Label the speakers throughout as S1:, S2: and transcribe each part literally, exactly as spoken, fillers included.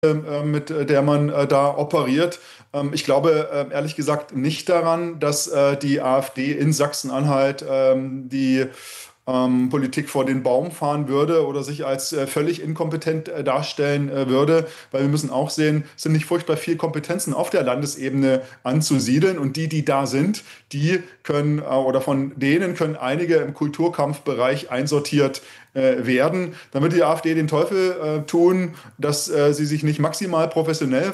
S1: mit der man da operiert. Ich glaube ehrlich gesagt nicht daran, dass die AfD in Sachsen-Anhalt die ähm, Politik vor den Baum fahren würde oder sich als äh, völlig inkompetent äh, darstellen äh, würde, weil wir müssen auch sehen, es sind nicht furchtbar viele Kompetenzen auf der Landesebene anzusiedeln und die, die da sind, die können äh, oder von denen können einige im Kulturkampfbereich einsortiert äh, werden. Damit die AfD den Teufel äh, tun, dass äh, sie sich nicht maximal professionell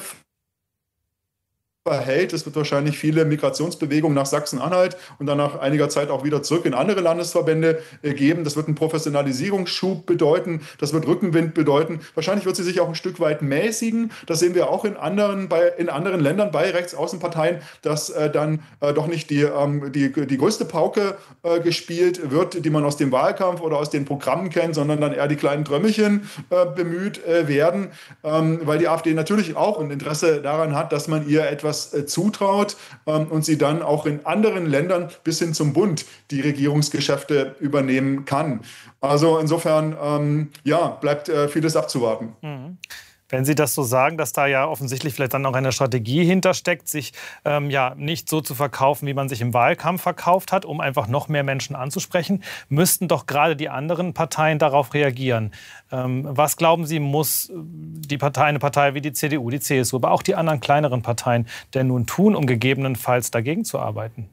S1: verhält. Es wird wahrscheinlich viele Migrationsbewegungen nach Sachsen-Anhalt und dann nach einiger Zeit auch wieder zurück in andere Landesverbände äh, geben. Das wird einen Professionalisierungsschub bedeuten. Das wird Rückenwind bedeuten. Wahrscheinlich wird sie sich auch ein Stück weit mäßigen. Das sehen wir auch in anderen, bei, in anderen Ländern bei Rechtsaußenparteien, dass äh, dann äh, doch nicht die, ähm, die, die größte Pauke äh, gespielt wird, die man aus dem Wahlkampf oder aus den Programmen kennt, sondern dann eher die kleinen Trömmelchen äh, bemüht äh, werden, ähm, weil die AfD natürlich auch ein Interesse daran hat, dass man ihr etwas zutraut ähm, und sie dann auch in anderen Ländern bis hin zum Bund die Regierungsgeschäfte übernehmen kann. Also insofern, ähm, ja, bleibt äh, vieles abzuwarten.
S2: Mhm. Wenn Sie das so sagen, dass da ja offensichtlich vielleicht dann auch eine Strategie hintersteckt, sich ähm, ja nicht so zu verkaufen, wie man sich im Wahlkampf verkauft hat, um einfach noch mehr Menschen anzusprechen, müssten doch gerade die anderen Parteien darauf reagieren. Ähm, was glauben Sie, muss die Partei, eine Partei wie die C D U, die C S U, aber auch die anderen kleineren Parteien denn nun tun, um gegebenenfalls dagegen zu arbeiten?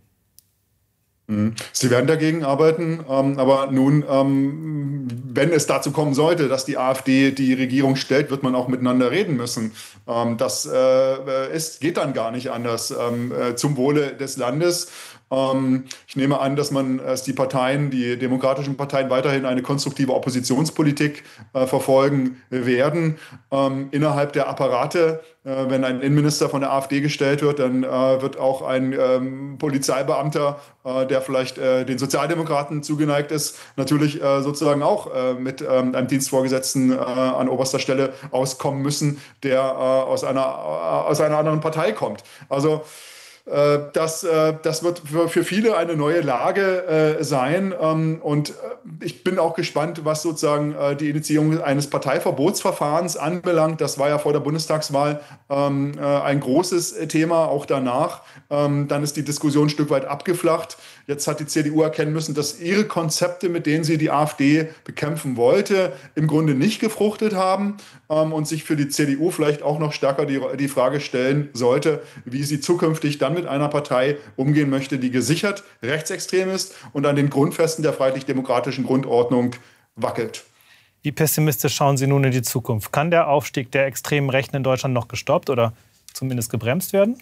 S1: Sie werden dagegen arbeiten, ähm, aber nun, ähm, wenn es dazu kommen sollte, dass die AfD die Regierung stellt, wird man auch miteinander reden müssen. Ähm, das äh, ist, geht dann gar nicht anders ähm, äh, zum Wohle des Landes. Ähm, ich nehme an, dass man, dass die Parteien, die demokratischen Parteien weiterhin eine konstruktive Oppositionspolitik äh, verfolgen werden. Ähm, innerhalb der Apparate, äh, wenn ein Innenminister von der AfD gestellt wird, dann äh, wird auch ein ähm, Polizeibeamter, äh, der vielleicht äh, den Sozialdemokraten zugeneigt ist, natürlich äh, sozusagen auch äh, mit ähm, einem Dienstvorgesetzten äh, an oberster Stelle auskommen müssen, der äh, aus einer, äh, aus einer anderen Partei kommt. Also Das, das wird für viele eine neue Lage sein. Und ich bin auch gespannt, was sozusagen die Initiierung eines Parteiverbotsverfahrens anbelangt. Das war ja vor der Bundestagswahl ein großes Thema, auch danach. Dann ist die Diskussion ein Stück weit abgeflacht. Jetzt hat die C D U erkennen müssen, dass ihre Konzepte, mit denen sie die AfD bekämpfen wollte, im Grunde nicht gefruchtet haben und sich für die C D U vielleicht auch noch stärker die, die Frage stellen sollte, wie sie zukünftig dann mit einer Partei umgehen möchte, die gesichert rechtsextrem ist und an den Grundfesten der freiheitlich-demokratischen Grundordnung wackelt.
S2: Wie pessimistisch schauen Sie nun in die Zukunft? Kann der Aufstieg der extremen Rechten in Deutschland noch gestoppt oder zumindest gebremst werden?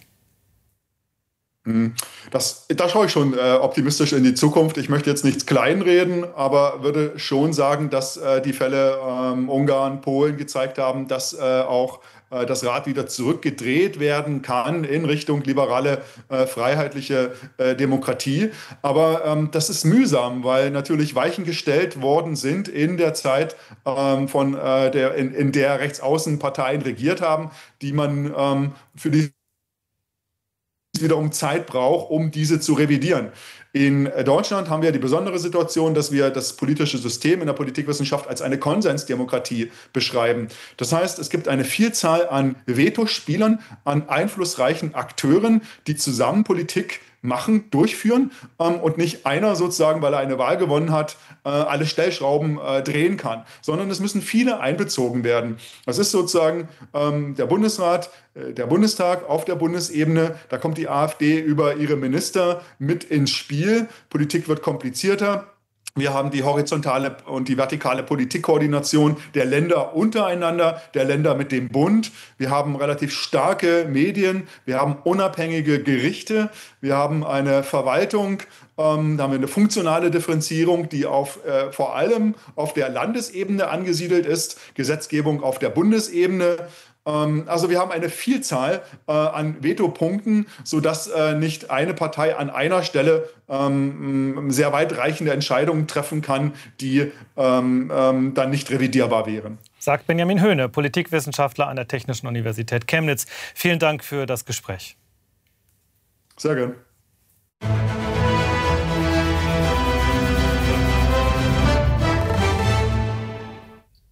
S1: Das, da schaue ich schon äh, optimistisch in die Zukunft. Ich möchte jetzt nichts kleinreden, aber würde schon sagen, dass äh, die Fälle ähm, Ungarn, Polen gezeigt haben, dass äh, auch äh, das Rad wieder zurückgedreht werden kann in Richtung liberale, äh, freiheitliche äh, Demokratie. Aber ähm, das ist mühsam, weil natürlich Weichen gestellt worden sind in der Zeit, ähm, von, äh, der, in, in der Rechtsaußenparteien regiert haben, die man ähm, für die wiederum Zeit braucht, um diese zu revidieren. In Deutschland haben wir die besondere Situation, dass wir das politische System in der Politikwissenschaft als eine Konsensdemokratie beschreiben. Das heißt, es gibt eine Vielzahl an Vetospielern, an einflussreichen Akteuren, die zusammen Politik machen, durchführen ähm, und nicht einer sozusagen, weil er eine Wahl gewonnen hat, äh, alle Stellschrauben äh, drehen kann, sondern es müssen viele einbezogen werden. Das ist sozusagen ähm, der Bundesrat, äh, der Bundestag auf der Bundesebene, da kommt die AfD über ihre Minister mit ins Spiel. Politik wird komplizierter. Wir haben die horizontale und die vertikale Politikkoordination der Länder untereinander, der Länder mit dem Bund. Wir haben relativ starke Medien, wir haben unabhängige Gerichte, wir haben eine Verwaltung, ähm, da haben wir eine funktionale Differenzierung, die auf, äh, vor allem auf der Landesebene angesiedelt ist, Gesetzgebung auf der Bundesebene. Also wir haben eine Vielzahl äh, an Vetopunkten, sodass äh, nicht eine Partei an einer Stelle ähm, sehr weitreichende Entscheidungen treffen kann, die ähm, ähm, dann nicht revidierbar wären.
S2: Sagt Benjamin Höhne, Politikwissenschaftler an der Technischen Universität Chemnitz. Vielen Dank für das Gespräch.
S1: Sehr gern.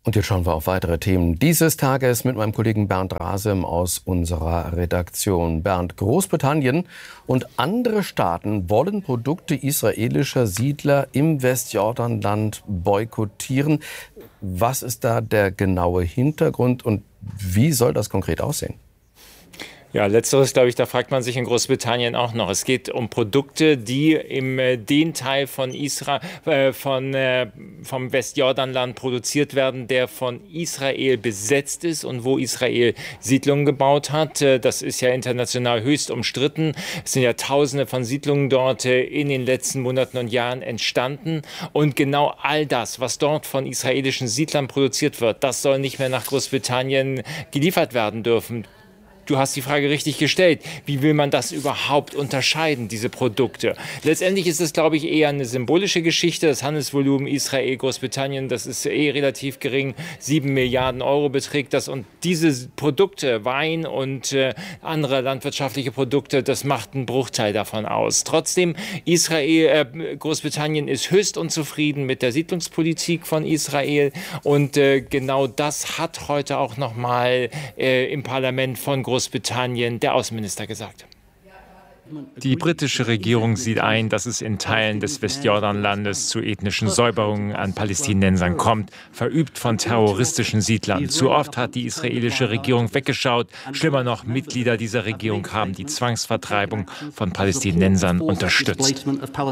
S3: Und jetzt schauen wir auf weitere Themen dieses Tages mit meinem Kollegen Bernd Rasem aus unserer Redaktion. Bernd, Großbritannien und andere Staaten wollen Produkte israelischer Siedler im Westjordanland boykottieren. Was ist da der genaue Hintergrund und wie soll das konkret aussehen?
S4: Ja, letzteres, glaube ich, da fragt man sich in Großbritannien auch noch. Es geht um Produkte, die im äh, den Teil von Israel, äh, von, äh, vom Westjordanland produziert werden, der von Israel besetzt ist und wo Israel Siedlungen gebaut hat. Äh, das ist ja international höchst umstritten. Es sind ja Tausende von Siedlungen dort äh, in den letzten Monaten und Jahren entstanden. Und genau all das, was dort von israelischen Siedlern produziert wird, das soll nicht mehr nach Großbritannien geliefert werden dürfen. Du hast die Frage richtig gestellt. Wie will man das überhaupt unterscheiden, diese Produkte? Letztendlich ist es, glaube ich, eher eine symbolische Geschichte. Das Handelsvolumen Israel, Großbritannien, das ist eh relativ gering. Sieben Milliarden Euro beträgt das. Und diese Produkte, Wein und äh, andere landwirtschaftliche Produkte, das macht einen Bruchteil davon aus. Trotzdem, Israel, äh, Großbritannien ist höchst unzufrieden mit der Siedlungspolitik von Israel. Und äh, genau das hat heute auch noch mal äh, im Parlament von Großbritannien Großbritannien der Außenminister gesagt.
S5: Die britische Regierung sieht ein, dass es in Teilen des Westjordanlandes zu ethnischen Säuberungen an Palästinensern kommt, verübt von terroristischen Siedlern. Zu oft hat die israelische Regierung weggeschaut. Schlimmer noch, Mitglieder dieser Regierung haben die Zwangsvertreibung von Palästinensern unterstützt.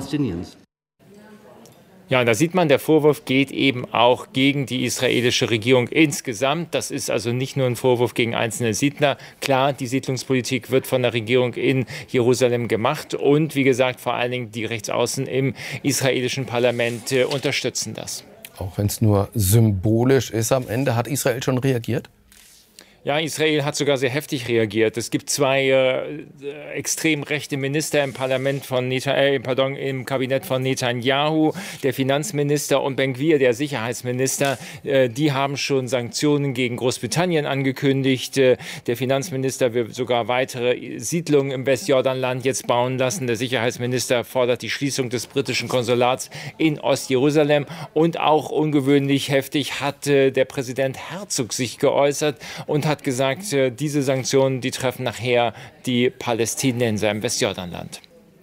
S4: Ja, und da sieht man, der Vorwurf geht eben auch gegen die israelische Regierung insgesamt. Das ist also nicht nur ein Vorwurf gegen einzelne Siedler. Klar, die Siedlungspolitik wird von der Regierung in Jerusalem gemacht. Und wie gesagt, vor allen Dingen die Rechtsaußen im israelischen Parlament äh, unterstützen das.
S3: Auch wenn es nur symbolisch ist am Ende, hat Israel schon reagiert?
S4: Ja, Israel hat sogar sehr heftig reagiert. Es gibt zwei äh, extrem rechte Minister im Parlament von Neta, äh, pardon, im Kabinett von Netanyahu, der Finanzminister und Ben-Gvir, der Sicherheitsminister. Äh, die haben schon Sanktionen gegen Großbritannien angekündigt. Äh, der Finanzminister will sogar weitere Siedlungen im Westjordanland jetzt bauen lassen. Der Sicherheitsminister fordert die Schließung des britischen Konsulats in Ostjerusalem. Und auch ungewöhnlich heftig hat äh, der Präsident Herzog sich geäußert und hat gesagt, diese Sanktionen, die treffen nachher die Palästinenser im Westjordanland.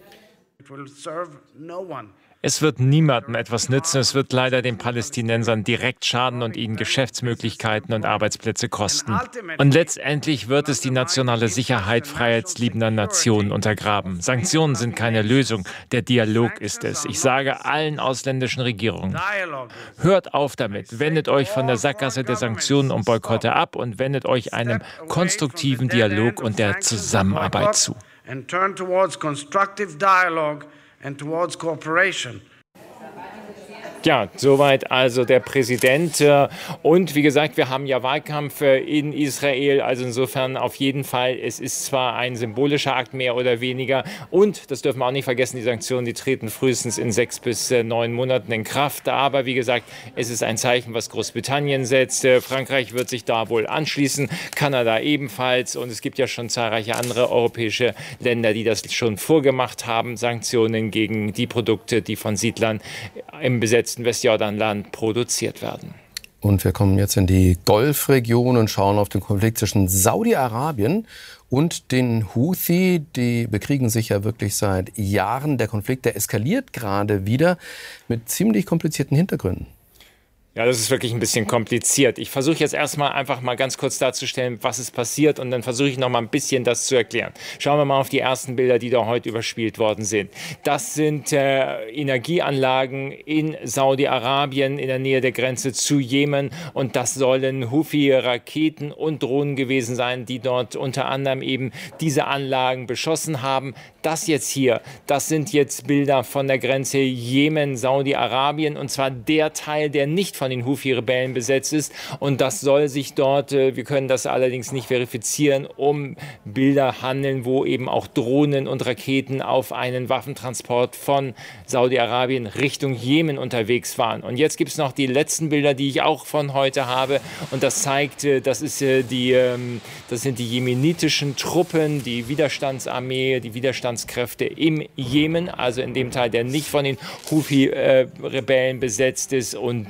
S5: Es wird niemandem etwas nützen. Es wird leider den Palästinensern direkt schaden und ihnen Geschäftsmöglichkeiten und Arbeitsplätze kosten. Und letztendlich wird es die nationale Sicherheit freiheitsliebender Nationen untergraben. Sanktionen sind keine Lösung. Der Dialog ist es. Ich sage allen ausländischen Regierungen, hört auf damit. Wendet euch von der Sackgasse der Sanktionen und Boykotte ab und wendet euch einem konstruktiven Dialog und der Zusammenarbeit zu.
S4: And towards cooperation. Ja, soweit also der Präsident. Und wie gesagt, wir haben ja Wahlkampf in Israel. Also insofern auf jeden Fall, es ist zwar ein symbolischer Akt mehr oder weniger. Und, das dürfen wir auch nicht vergessen, die Sanktionen, die treten frühestens in sechs bis neun Monaten in Kraft. Aber wie gesagt, es ist ein Zeichen, was Großbritannien setzt. Frankreich wird sich da wohl anschließen, Kanada ebenfalls. Und es gibt ja schon zahlreiche andere europäische Länder, die das schon vorgemacht haben. Sanktionen gegen die Produkte, die von Siedlern im besetzten Westjordanland produziert werden.
S3: Und wir kommen jetzt in die Golfregion und schauen auf den Konflikt zwischen Saudi-Arabien und den Houthi. Die bekriegen sich ja wirklich seit Jahren. Der Konflikt, der eskaliert gerade wieder mit ziemlich komplizierten Hintergründen.
S4: Ja, das ist wirklich ein bisschen kompliziert. Ich versuche jetzt erstmal einfach mal ganz kurz darzustellen, was ist passiert und dann versuche ich noch mal ein bisschen das zu erklären. Schauen wir mal auf die ersten Bilder, die da heute überspielt worden sind. Das sind äh, Energieanlagen in Saudi-Arabien in der Nähe der Grenze zu Jemen und das sollen Houthi-Raketen und Drohnen gewesen sein, die dort unter anderem eben diese Anlagen beschossen haben. Das jetzt hier, das sind jetzt Bilder von der Grenze Jemen-Saudi-Arabien und zwar der Teil, der nicht von den Houthi-Rebellen besetzt ist. Und das soll sich dort, wir können das allerdings nicht verifizieren, um Bilder handeln, wo eben auch Drohnen und Raketen auf einen Waffentransport von Saudi-Arabien Richtung Jemen unterwegs waren. Und jetzt gibt es noch die letzten Bilder, die ich auch von heute habe. Und das zeigt, das, ist die, das sind die jemenitischen Truppen, die Widerstandsarmee, die Widerstandskräfte im Jemen, also in dem Teil, der nicht von den Houthi-Rebellen besetzt ist. Und die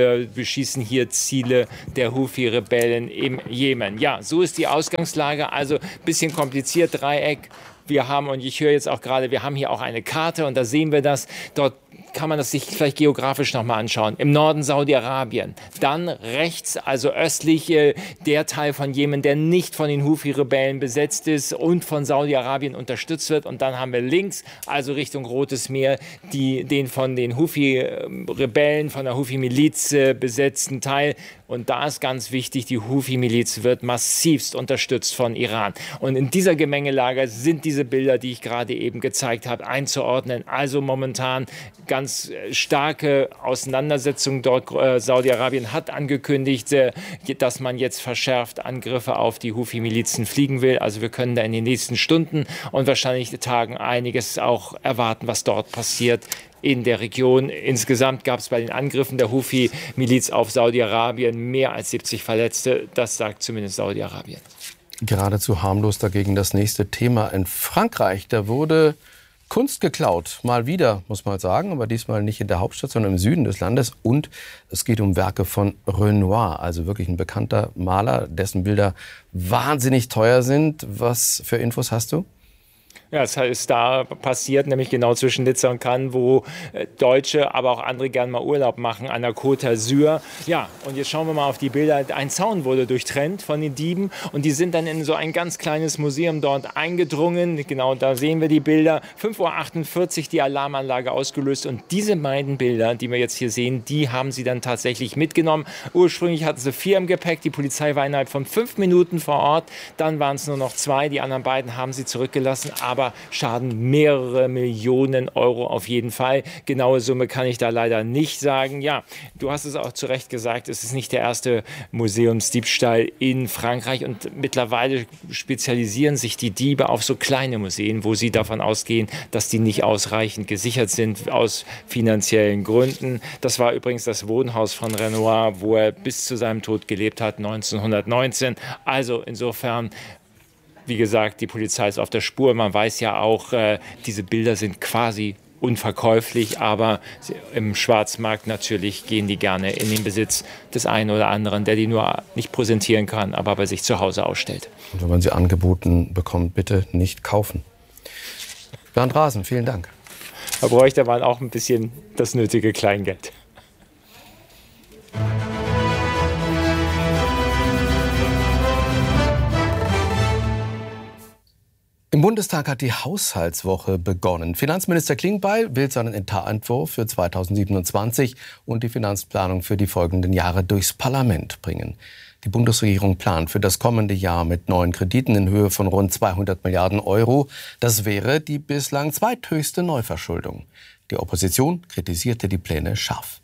S4: wir beschießen hier Ziele der Houthi-Rebellen im Jemen. Ja, so ist die Ausgangslage. Also ein bisschen kompliziert, Dreieck. Wir haben, und ich höre jetzt auch gerade, wir haben hier auch eine Karte und da sehen wir das. Dort kann man das sich vielleicht geografisch noch mal anschauen. Im Norden Saudi-Arabien, dann rechts, also östlich, äh, der Teil von Jemen, der nicht von den Houthi-Rebellen besetzt ist und von Saudi-Arabien unterstützt wird. Und dann haben wir links, also Richtung Rotes Meer, die, den von den Houthi-Rebellen, von der Houthi-Miliz äh, besetzten Teil. Und da ist ganz wichtig, die Houthi-Miliz wird massivst unterstützt von Iran. Und in dieser Gemengelage sind diese Bilder, die ich gerade eben gezeigt habe, einzuordnen. Also momentan ganz starke Auseinandersetzungen dort. Äh, Saudi-Arabien hat angekündigt, äh, dass man jetzt verschärft Angriffe auf die Houthi-Milizen fliegen will. Also wir können da in den nächsten Stunden und wahrscheinlich Tagen einiges auch erwarten, was dort passiert in der Region. Insgesamt gab es bei den Angriffen der Houthi-Miliz auf Saudi-Arabien mehr als siebzig Verletzte. Das sagt zumindest Saudi-Arabien.
S3: Geradezu harmlos dagegen das nächste Thema in Frankreich. Da wurde Kunst geklaut. Mal wieder, muss man sagen, aber diesmal nicht in der Hauptstadt, sondern im Süden des Landes. Und es geht um Werke von Renoir, also wirklich ein bekannter Maler, dessen Bilder wahnsinnig teuer sind. Was für Infos hast du?
S4: Ja, es ist da passiert, nämlich genau zwischen Nizza und Cannes, wo Deutsche, aber auch andere gerne mal Urlaub machen an der Côte d'Azur. Ja, und jetzt schauen wir mal auf die Bilder. Ein Zaun wurde durchtrennt von den Dieben und die sind dann in so ein ganz kleines Museum dort eingedrungen. Genau, da sehen wir die Bilder. fünf Uhr achtundvierzig die Alarmanlage ausgelöst und diese beiden Bilder, die wir jetzt hier sehen, die haben sie dann tatsächlich mitgenommen. Ursprünglich hatten sie vier im Gepäck. Die Polizei war innerhalb von fünf Minuten vor Ort. Dann waren es nur noch zwei. Die anderen beiden haben sie zurückgelassen. Aber Aber Schaden mehrere Millionen Euro auf jeden Fall. Genaue Summe kann ich da leider nicht sagen. Ja, du hast es auch zu Recht gesagt, es ist nicht der erste Museumsdiebstahl in Frankreich und mittlerweile spezialisieren sich die Diebe auf so kleine Museen, wo sie davon ausgehen, dass die nicht ausreichend gesichert sind aus finanziellen Gründen. Das war übrigens das Wohnhaus von Renoir, wo er bis zu seinem Tod gelebt hat, neunzehnhundertneunzehn. Also insofern, wie gesagt, die Polizei ist auf der Spur. Man weiß ja auch, äh, diese Bilder sind quasi unverkäuflich, aber im Schwarzmarkt natürlich gehen die gerne in den Besitz des einen oder anderen, der die nur nicht präsentieren kann, aber bei sich zu Hause ausstellt.
S3: Und wenn man sie angeboten bekommt, bitte nicht kaufen. Bernd Rasen, vielen Dank.
S4: Da bräuchte man auch ein bisschen das nötige Kleingeld.
S3: Im Bundestag hat die Haushaltswoche begonnen. Finanzminister Klingbeil will seinen Etatentwurf für zweitausendsiebenundzwanzig und die Finanzplanung für die folgenden Jahre durchs Parlament bringen. Die Bundesregierung plant für das kommende Jahr mit neuen Krediten in Höhe von rund zweihundert Milliarden Euro. Das wäre die bislang zweithöchste Neuverschuldung. Die Opposition kritisierte die Pläne scharf.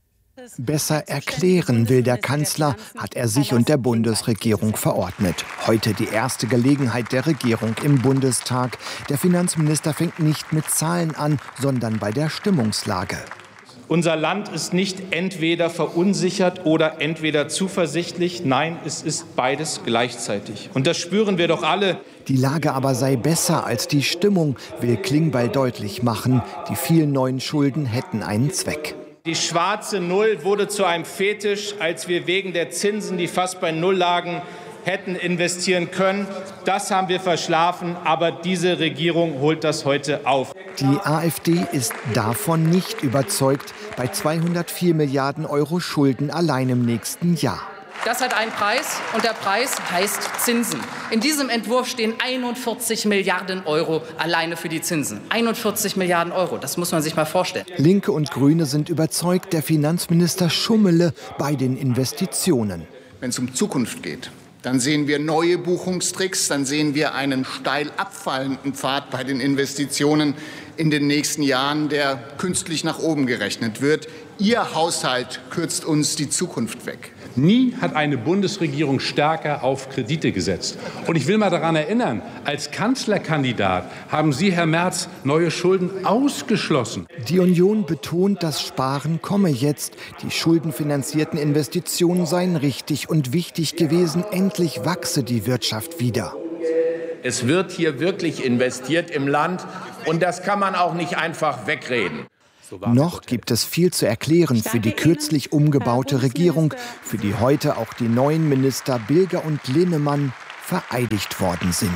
S6: Besser erklären will der Kanzler, hat er sich und der Bundesregierung verordnet. Heute die erste Gelegenheit der Regierung im Bundestag. Der Finanzminister fängt nicht mit Zahlen an, sondern bei der Stimmungslage.
S7: Unser Land ist nicht entweder verunsichert oder entweder zuversichtlich. Nein, es ist beides gleichzeitig. Und das spüren wir doch alle.
S6: Die Lage aber sei besser als die Stimmung, will Klingbeil deutlich machen. Die vielen neuen Schulden hätten einen Zweck.
S7: Die schwarze Null wurde zu einem Fetisch, als wir wegen der Zinsen, die fast bei Null lagen, hätten investieren können. Das haben wir verschlafen, aber diese Regierung holt das heute auf.
S6: Die AfD ist davon nicht überzeugt, bei zweihundertvier Milliarden Euro Schulden allein im nächsten Jahr.
S8: Das hat einen Preis und der Preis heißt Zinsen. In diesem Entwurf stehen einundvierzig Milliarden Euro alleine für die Zinsen. einundvierzig Milliarden Euro, das muss man sich mal vorstellen.
S6: Linke und Grüne sind überzeugt, der Finanzminister schummele bei den Investitionen.
S9: Wenn es um Zukunft geht, dann sehen wir neue Buchungstricks, dann sehen wir einen steil abfallenden Pfad bei den Investitionen in den nächsten Jahren, der künstlich nach oben gerechnet wird. Ihr Haushalt kürzt uns die Zukunft weg.
S10: Nie hat eine Bundesregierung stärker auf Kredite gesetzt. Und ich will mal daran erinnern, als Kanzlerkandidat haben Sie, Herr Merz, neue Schulden ausgeschlossen.
S6: Die Union betont, das Sparen komme jetzt. Die schuldenfinanzierten Investitionen seien richtig und wichtig gewesen. Endlich wachse die Wirtschaft wieder.
S11: Es wird hier wirklich investiert im Land und das kann man auch nicht einfach wegreden.
S6: Noch gibt es viel zu erklären für die kürzlich umgebaute Regierung, für die heute auch die neuen Minister Bilger und Linnemann vereidigt worden sind.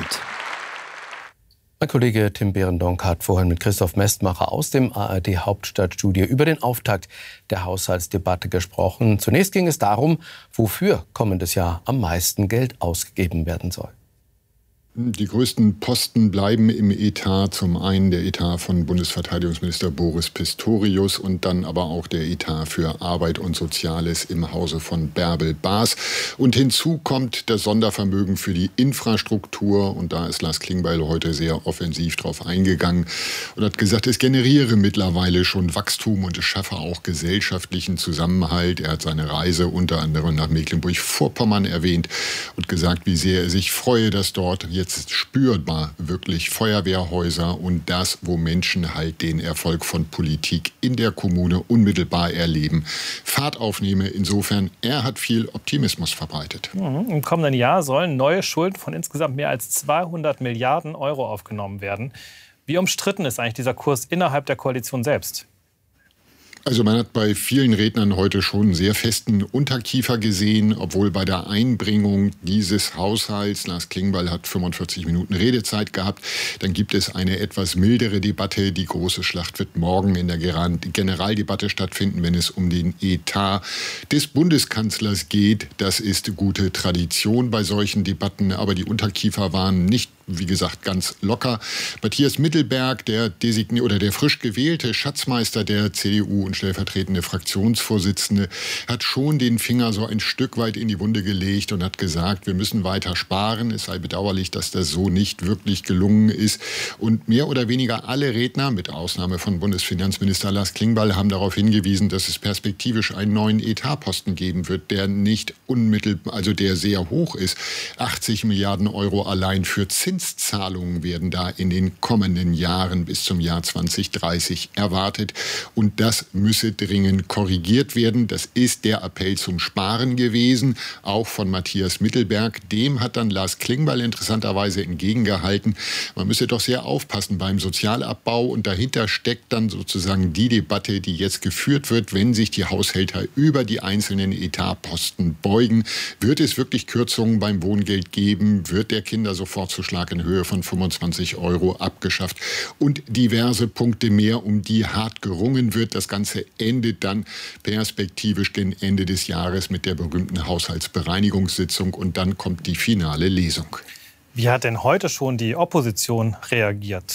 S3: Mein Kollege Tim Behrendonck hat vorhin mit Christoph Mestmacher aus dem A R D-Hauptstadtstudio über den Auftakt der Haushaltsdebatte gesprochen. Zunächst ging es darum, wofür kommendes Jahr am meisten Geld ausgegeben werden soll.
S11: Die größten Posten bleiben im Etat. Zum einen der Etat von Bundesverteidigungsminister Boris Pistorius und dann aber auch der Etat für Arbeit und Soziales im Hause von Bärbel Baas. Und hinzu kommt das Sondervermögen für die Infrastruktur. Und da ist Lars Klingbeil heute sehr offensiv drauf eingegangen und hat gesagt, es generiere mittlerweile schon Wachstum und es schaffe auch gesellschaftlichen Zusammenhalt. Er hat seine Reise unter anderem nach Mecklenburg-Vorpommern erwähnt und gesagt, wie sehr er sich freue, dass dort jetzt Jetzt spürbar wirklich Feuerwehrhäuser und das, wo Menschen halt den Erfolg von Politik in der Kommune unmittelbar erleben, Fahrt aufnehme. Insofern, er hat viel Optimismus verbreitet.
S2: Mhm. Im kommenden Jahr sollen neue Schulden von insgesamt mehr als zweihundert Milliarden Euro aufgenommen werden. Wie umstritten ist eigentlich dieser Kurs innerhalb der Koalition selbst?
S11: Also man hat bei vielen Rednern heute schon einen sehr festen Unterkiefer gesehen, obwohl bei der Einbringung dieses Haushalts, Lars Klingbeil hat fünfundvierzig Minuten Redezeit gehabt, dann gibt es eine etwas mildere Debatte. Die große Schlacht wird morgen in der Generaldebatte stattfinden, wenn es um den Etat des Bundeskanzlers geht. Das ist gute Tradition bei solchen Debatten, aber die Unterkiefer waren nicht, wie gesagt, ganz locker. Matthias Mittelberg, der designierte oder der frisch gewählte Schatzmeister der C D U und stellvertretende Fraktionsvorsitzende, hat schon den Finger so ein Stück weit in die Wunde gelegt und hat gesagt, wir müssen weiter sparen. Es sei bedauerlich, dass das so nicht wirklich gelungen ist. Und mehr oder weniger alle Redner, mit Ausnahme von Bundesfinanzminister Lars Klingbeil, haben darauf hingewiesen, dass es perspektivisch einen neuen Etatposten geben wird, der nicht unmittelbar, also der sehr hoch ist. achtzig Milliarden Euro allein für Zinszahlungen werden da in den kommenden Jahren bis zum Jahr zwanzig dreißig erwartet. Und das müsse dringend korrigiert werden. Das ist der Appell zum Sparen gewesen, auch von Matthias Mittelberg. Dem hat dann Lars Klingbeil interessanterweise entgegengehalten. Man müsse doch sehr aufpassen beim Sozialabbau. Und dahinter steckt dann sozusagen die Debatte, die jetzt geführt wird, wenn sich die Haushälter über die einzelnen Etatposten beugen. Wird es wirklich Kürzungen beim Wohngeld geben? Wird der Kindersofortzuschlag in Höhe von fünfundzwanzig Euro abgeschafft? Und diverse Punkte mehr, um die hart gerungen wird. Das Ganze endet dann perspektivisch gegen Ende des Jahres mit der berühmten Haushaltsbereinigungssitzung und dann kommt die finale Lesung.
S2: Wie hat denn heute schon die Opposition reagiert?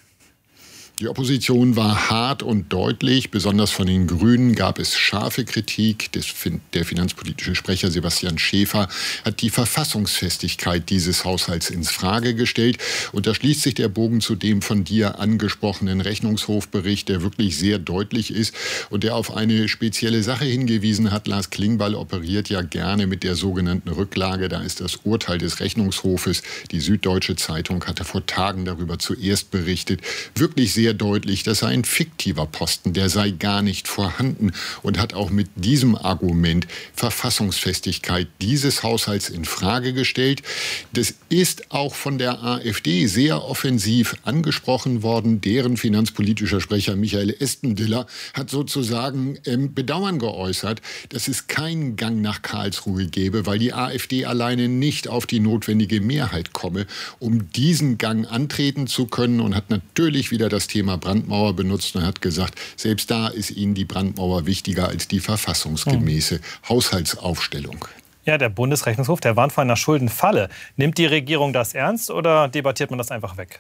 S11: Die Opposition war hart und deutlich. Besonders von den Grünen gab es scharfe Kritik. Der finanzpolitische Sprecher Sebastian Schäfer hat die Verfassungsfestigkeit dieses Haushalts ins Frage gestellt. Und da schließt sich der Bogen zu dem von dir angesprochenen Rechnungshofbericht, der wirklich sehr deutlich ist und der auf eine spezielle Sache hingewiesen hat. Lars Klingbeil operiert ja gerne mit der sogenannten Rücklage. Da ist das Urteil des Rechnungshofes. Die Süddeutsche Zeitung hatte vor Tagen darüber zuerst berichtet. Wirklich sehr sehr deutlich, das sei ein fiktiver Posten, der sei gar nicht vorhanden und hat auch mit diesem Argument Verfassungsfestigkeit dieses Haushalts in Frage gestellt. Das ist auch von der AfD sehr offensiv angesprochen worden. Deren finanzpolitischer Sprecher Michael Estendiller hat sozusagen ähm, Bedauern geäußert, dass es keinen Gang nach Karlsruhe gäbe, weil die AfD alleine nicht auf die notwendige Mehrheit komme, um diesen Gang antreten zu können, und hat natürlich wieder das Thema Brandmauer benutzt und hat gesagt, selbst da ist ihnen die Brandmauer wichtiger als die verfassungsgemäße Haushaltsaufstellung.
S2: Ja, der Bundesrechnungshof, der warnt vor einer Schuldenfalle. Nimmt die Regierung das ernst oder debattiert man das einfach weg?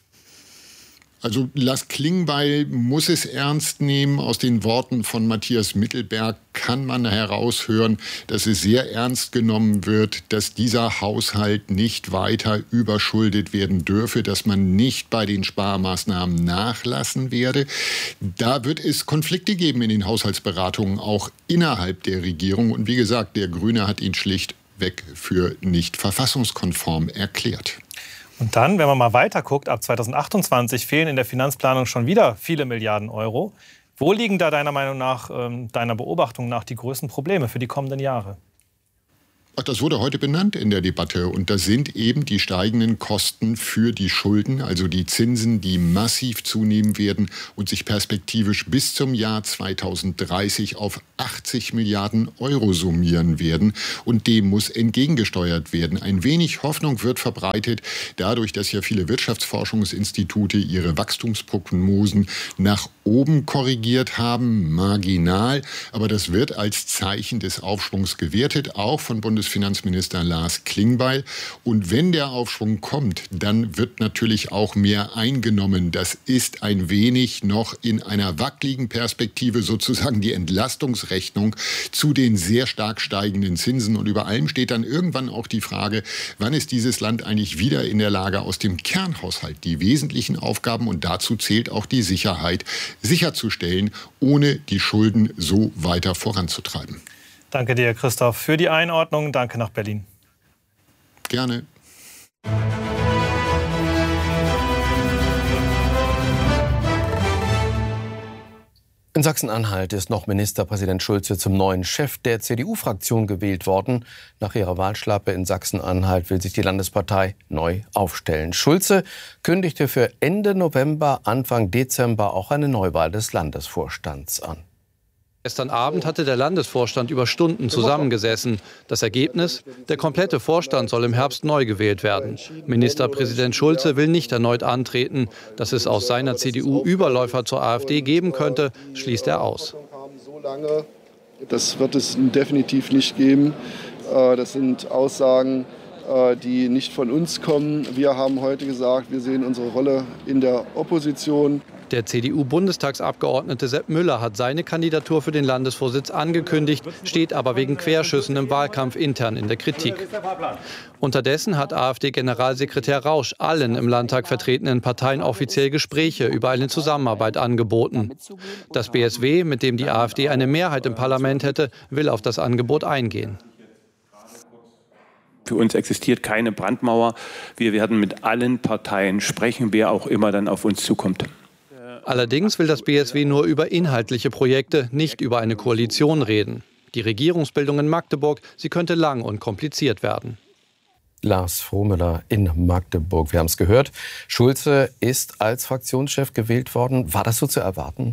S11: Also Lars Klingbeil muss es ernst nehmen. Aus den Worten von Matthias Mittelberg kann man heraushören, dass es sehr ernst genommen wird, dass dieser Haushalt nicht weiter überschuldet werden dürfe, dass man nicht bei den Sparmaßnahmen nachlassen werde. Da wird es Konflikte geben in den Haushaltsberatungen, auch innerhalb der Regierung. Und wie gesagt, der Grüne hat ihn schlichtweg für nicht verfassungskonform erklärt.
S2: Und dann, wenn man mal weiter guckt, ab zweitausendachtundzwanzig fehlen in der Finanzplanung schon wieder viele Milliarden Euro. Wo liegen da deiner Meinung nach, deiner Beobachtung nach, die größten Probleme für die kommenden Jahre?
S11: Ach, das wurde heute benannt in der Debatte. Und das sind eben die steigenden Kosten für die Schulden, also die Zinsen, die massiv zunehmen werden und sich perspektivisch bis zum Jahr zweitausenddreißig auf achtzig Milliarden Euro summieren werden. Und dem muss entgegengesteuert werden. Ein wenig Hoffnung wird verbreitet, dadurch, dass ja viele Wirtschaftsforschungsinstitute ihre Wachstumsprognosen nach oben korrigiert haben, marginal. Aber das wird als Zeichen des Aufschwungs gewertet, auch von Bundes Finanzminister Lars Klingbeil. Und wenn der Aufschwung kommt, dann wird natürlich auch mehr eingenommen. Das ist ein wenig noch in einer wackeligen Perspektive sozusagen die Entlastungsrechnung zu den sehr stark steigenden Zinsen. Und über allem steht dann irgendwann auch die Frage, wann ist dieses Land eigentlich wieder in der Lage, aus dem Kernhaushalt die wesentlichen Aufgaben, und dazu zählt auch die Sicherheit, sicherzustellen, ohne die Schulden so weiter voranzutreiben.
S2: Danke dir, Christoph, für die Einordnung. Danke nach Berlin.
S11: Gerne.
S3: In Sachsen-Anhalt ist noch Ministerpräsident Schulze zum neuen Chef der C D U-Fraktion gewählt worden. Nach ihrer Wahlschlappe in Sachsen-Anhalt will sich die Landespartei neu aufstellen. Schulze kündigte für Ende November, Anfang Dezember auch eine Neuwahl des Landesvorstands an.
S12: Gestern Abend hatte der Landesvorstand über Stunden zusammengesessen. Das Ergebnis? Der komplette Vorstand soll im Herbst neu gewählt werden. Ministerpräsident Schulze will nicht erneut antreten. Dass es aus seiner C D U Überläufer zur AfD geben könnte, schließt er aus.
S13: Das wird es definitiv nicht geben. Das sind Aussagen, die nicht von uns kommen. Wir haben heute gesagt, wir sehen unsere Rolle in der Opposition.
S12: Der C D U-Bundestagsabgeordnete Sepp Müller hat seine Kandidatur für den Landesvorsitz angekündigt, steht aber wegen Querschüssen im Wahlkampf intern in der Kritik. Unterdessen hat AfD-Generalsekretär Rausch allen im Landtag vertretenen Parteien offiziell Gespräche über eine Zusammenarbeit angeboten. Das B S W, mit dem die AfD eine Mehrheit im Parlament hätte, will auf das Angebot eingehen.
S14: Für uns existiert keine Brandmauer. Wir werden mit allen Parteien sprechen, wer auch immer dann auf uns zukommt.
S12: Allerdings will das B S W nur über inhaltliche Projekte, nicht über eine Koalition reden. Die Regierungsbildung in Magdeburg, sie könnte lang und kompliziert werden.
S3: Lars Frohmüller in Magdeburg. Wir haben es gehört. Schulze ist als Fraktionschef gewählt worden. War das so zu erwarten?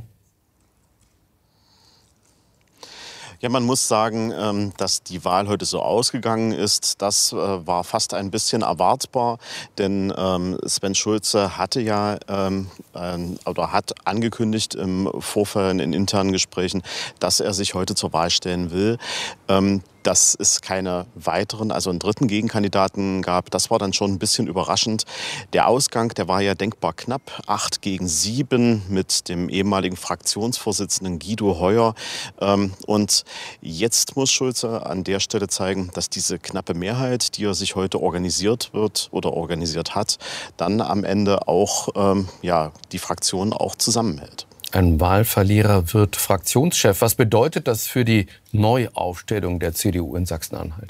S15: Ja, man muss sagen, dass die Wahl heute so ausgegangen ist, das war fast ein bisschen erwartbar, denn Sven Schulze hatte ja oder hat angekündigt im Vorfeld in internen Gesprächen, dass er sich heute zur Wahl stellen will. Dass es keine weiteren, also einen dritten Gegenkandidaten gab, das war dann schon ein bisschen überraschend. Der Ausgang, der war ja denkbar knapp, acht gegen sieben mit dem ehemaligen Fraktionsvorsitzenden Guido Heuer. Und jetzt muss Schulze an der Stelle zeigen, dass diese knappe Mehrheit, die er sich heute organisiert wird oder organisiert hat, dann am Ende auch ähm, ja, die Fraktion auch zusammenhält.
S3: Ein Wahlverlierer wird Fraktionschef. Was bedeutet das für die Neuaufstellung der C D U in Sachsen-Anhalt?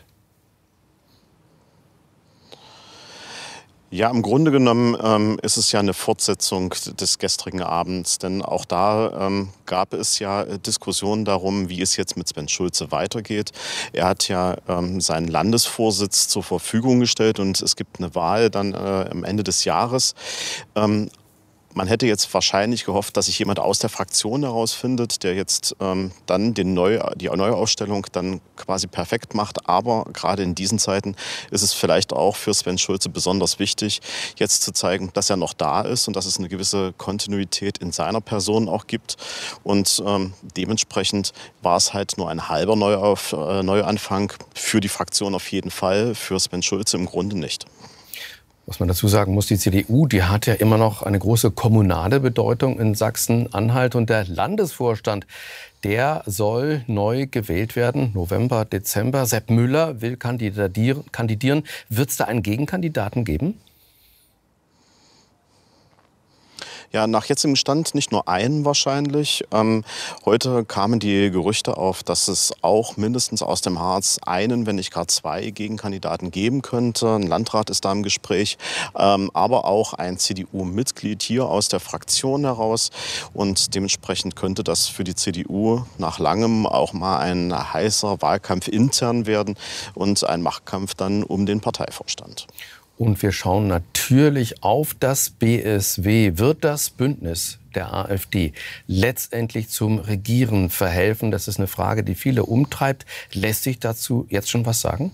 S15: Ja, im Grunde genommen ähm, ist es ja eine Fortsetzung des gestrigen Abends, denn auch da ähm, gab es ja Diskussionen darum, wie es jetzt mit Sven Schulze weitergeht. Er hat ja ähm, seinen Landesvorsitz zur Verfügung gestellt und es gibt eine Wahl dann äh, am Ende des Jahres. Ähm, Man hätte jetzt wahrscheinlich gehofft, dass sich jemand aus der Fraktion herausfindet, der jetzt ähm, dann den Neu die Neuausstellung dann quasi perfekt macht. Aber gerade in diesen Zeiten ist es vielleicht auch für Sven Schulze besonders wichtig, jetzt zu zeigen, dass er noch da ist und dass es eine gewisse Kontinuität in seiner Person auch gibt. Und ähm, dementsprechend war es halt nur ein halber Neuauf, äh, Neuanfang für die Fraktion auf jeden Fall, für Sven Schulze im Grunde nicht.
S3: Was man dazu sagen muss, die C D U, die hat ja immer noch eine große kommunale Bedeutung in Sachsen-Anhalt. Und der Landesvorstand, der soll neu gewählt werden, November, Dezember. Sepp Müller will kandidieren. Wird es da einen Gegenkandidaten geben?
S15: Ja, nach jetzigem Stand nicht nur einen wahrscheinlich. Ähm, heute kamen die Gerüchte auf, dass es auch mindestens aus dem Harz einen, wenn nicht gar zwei Gegenkandidaten geben könnte. Ein Landrat ist da im Gespräch, ähm, aber auch ein C D U-Mitglied hier aus der Fraktion heraus. Und dementsprechend könnte das für die C D U nach langem auch mal ein heißer Wahlkampf intern werden und ein Machtkampf dann um den Parteivorstand.
S3: Und wir schauen natürlich auf das B S W. Wird das Bündnis der AfD letztendlich zum Regieren verhelfen? Das ist eine Frage, die viele umtreibt. Lässt sich dazu jetzt schon was sagen?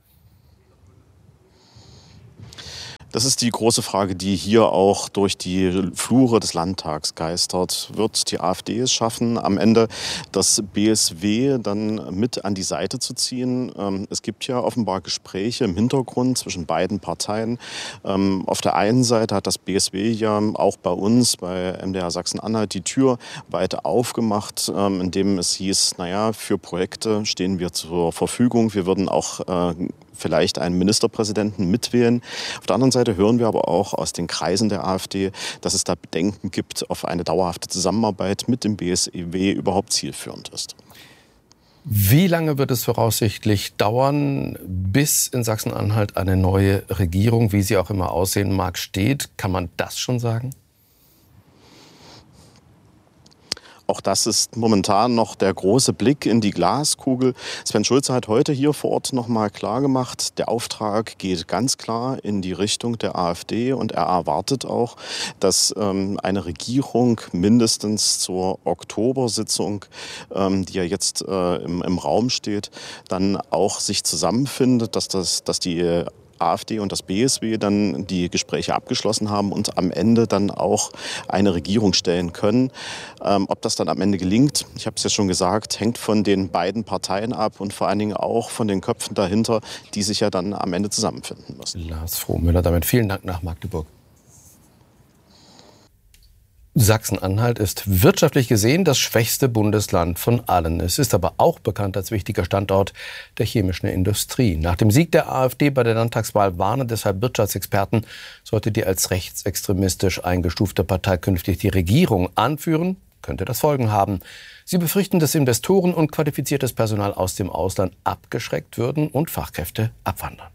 S15: Das ist die große Frage, die hier auch durch die Flure des Landtags geistert. Wird die AfD es schaffen, am Ende das B S W dann mit an die Seite zu ziehen? Es gibt ja offenbar Gespräche im Hintergrund zwischen beiden Parteien. Auf der einen Seite hat das B S W ja auch bei uns, bei M D R Sachsen-Anhalt, die Tür weit aufgemacht, indem es hieß, naja, für Projekte stehen wir zur Verfügung. Wir würden auch vielleicht einen Ministerpräsidenten mitwählen. Auf der anderen Seite hören wir aber auch aus den Kreisen der AfD, dass es da Bedenken gibt, ob eine dauerhafte Zusammenarbeit mit dem B S W überhaupt zielführend ist.
S3: Wie lange wird es voraussichtlich dauern, bis in Sachsen-Anhalt eine neue Regierung, wie sie auch immer aussehen mag, steht? Kann man das schon sagen?
S15: Auch das ist momentan noch der große Blick in die Glaskugel. Sven Schulze hat heute hier vor Ort noch mal klar gemacht, der Auftrag geht ganz klar in die Richtung der AfD und er erwartet auch, dass ähm, eine Regierung mindestens zur Oktobersitzung, ähm, die ja jetzt äh, im, im Raum steht, dann auch sich zusammenfindet, dass, das, dass die AfD und das B S W dann die Gespräche abgeschlossen haben und am Ende dann auch eine Regierung stellen können. Ähm, ob das dann am Ende gelingt, ich habe es ja schon gesagt, hängt von den beiden Parteien ab und vor allen Dingen auch von den Köpfen dahinter, die sich ja dann am Ende zusammenfinden müssen.
S3: Lars Frohmüller, damit vielen Dank nach Magdeburg. Sachsen-Anhalt ist wirtschaftlich gesehen das schwächste Bundesland von allen. Es ist aber auch bekannt als wichtiger Standort der chemischen Industrie. Nach dem Sieg der AfD bei der Landtagswahl warnen deshalb Wirtschaftsexperten, sollte die als rechtsextremistisch eingestufte Partei künftig die Regierung anführen, könnte das Folgen haben. Sie befürchten, dass Investoren und qualifiziertes Personal aus dem Ausland abgeschreckt würden und Fachkräfte abwandern.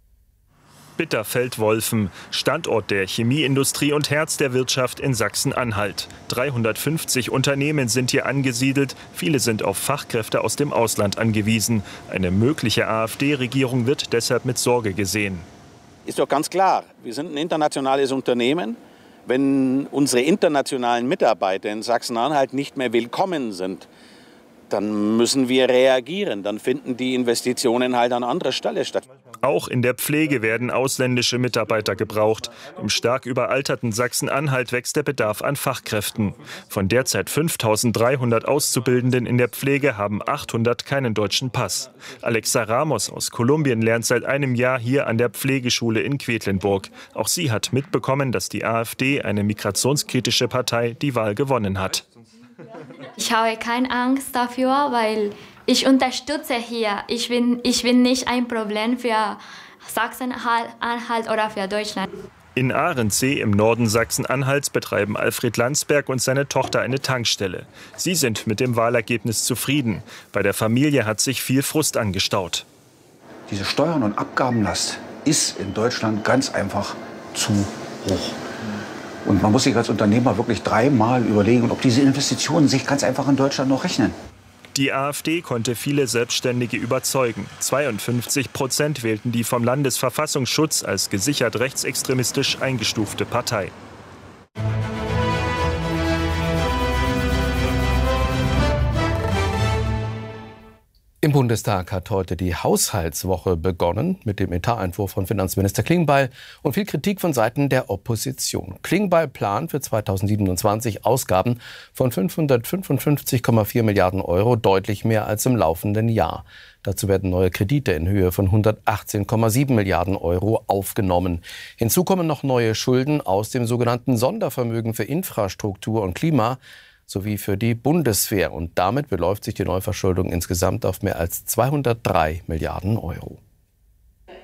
S16: Bitterfeld-Wolfen, Standort der Chemieindustrie und Herz der Wirtschaft in Sachsen-Anhalt. dreihundertfünfzig Unternehmen sind hier angesiedelt. Viele sind auf Fachkräfte aus dem Ausland angewiesen. Eine mögliche AfD-Regierung wird deshalb mit Sorge gesehen.
S17: Ist doch ganz klar, wir sind ein internationales Unternehmen. Wenn unsere internationalen Mitarbeiter in Sachsen-Anhalt nicht mehr willkommen sind, dann müssen wir reagieren. Dann finden die Investitionen halt an anderer Stelle statt.
S16: Auch in der Pflege werden ausländische Mitarbeiter gebraucht. Im stark überalterten Sachsen-Anhalt wächst der Bedarf an Fachkräften. Von derzeit fünftausenddreihundert Auszubildenden in der Pflege haben achthundert keinen deutschen Pass. Alexa Ramos aus Kolumbien lernt seit einem Jahr hier an der Pflegeschule in Quedlinburg. Auch sie hat mitbekommen, dass die AfD, eine migrationskritische Partei, die Wahl gewonnen hat.
S18: Ich habe keine Angst dafür, weil ich unterstütze hier. Ich bin, ich bin nicht ein Problem für Sachsen-Anhalt oder für Deutschland.
S16: In Ahrensee im Norden Sachsen-Anhalts betreiben Alfred Landsberg und seine Tochter eine Tankstelle. Sie sind mit dem Wahlergebnis zufrieden. Bei der Familie hat sich viel Frust angestaut.
S19: Diese Steuern- und Abgabenlast ist in Deutschland ganz einfach zu hoch. Und man muss sich als Unternehmer wirklich dreimal überlegen, ob diese Investitionen sich ganz einfach in Deutschland noch rechnen.
S16: Die AfD konnte viele Selbstständige überzeugen. zweiundfünfzig Prozent wählten die vom Landesverfassungsschutz als gesichert rechtsextremistisch eingestufte Partei.
S3: Im Bundestag hat heute die Haushaltswoche begonnen mit dem Etatentwurf von Finanzminister Klingbeil und viel Kritik von Seiten der Opposition. Klingbeil plant für zweitausendsiebenundzwanzig Ausgaben von fünfhundertfünfundfünfzig Komma vier Milliarden Euro, deutlich mehr als im laufenden Jahr. Dazu werden neue Kredite in Höhe von hundertachtzehn Komma sieben Milliarden Euro aufgenommen. Hinzu kommen noch neue Schulden aus dem sogenannten Sondervermögen für Infrastruktur und Klima sowie für die Bundeswehr. Und damit beläuft sich die Neuverschuldung insgesamt auf mehr als zweihundertdrei Milliarden Euro.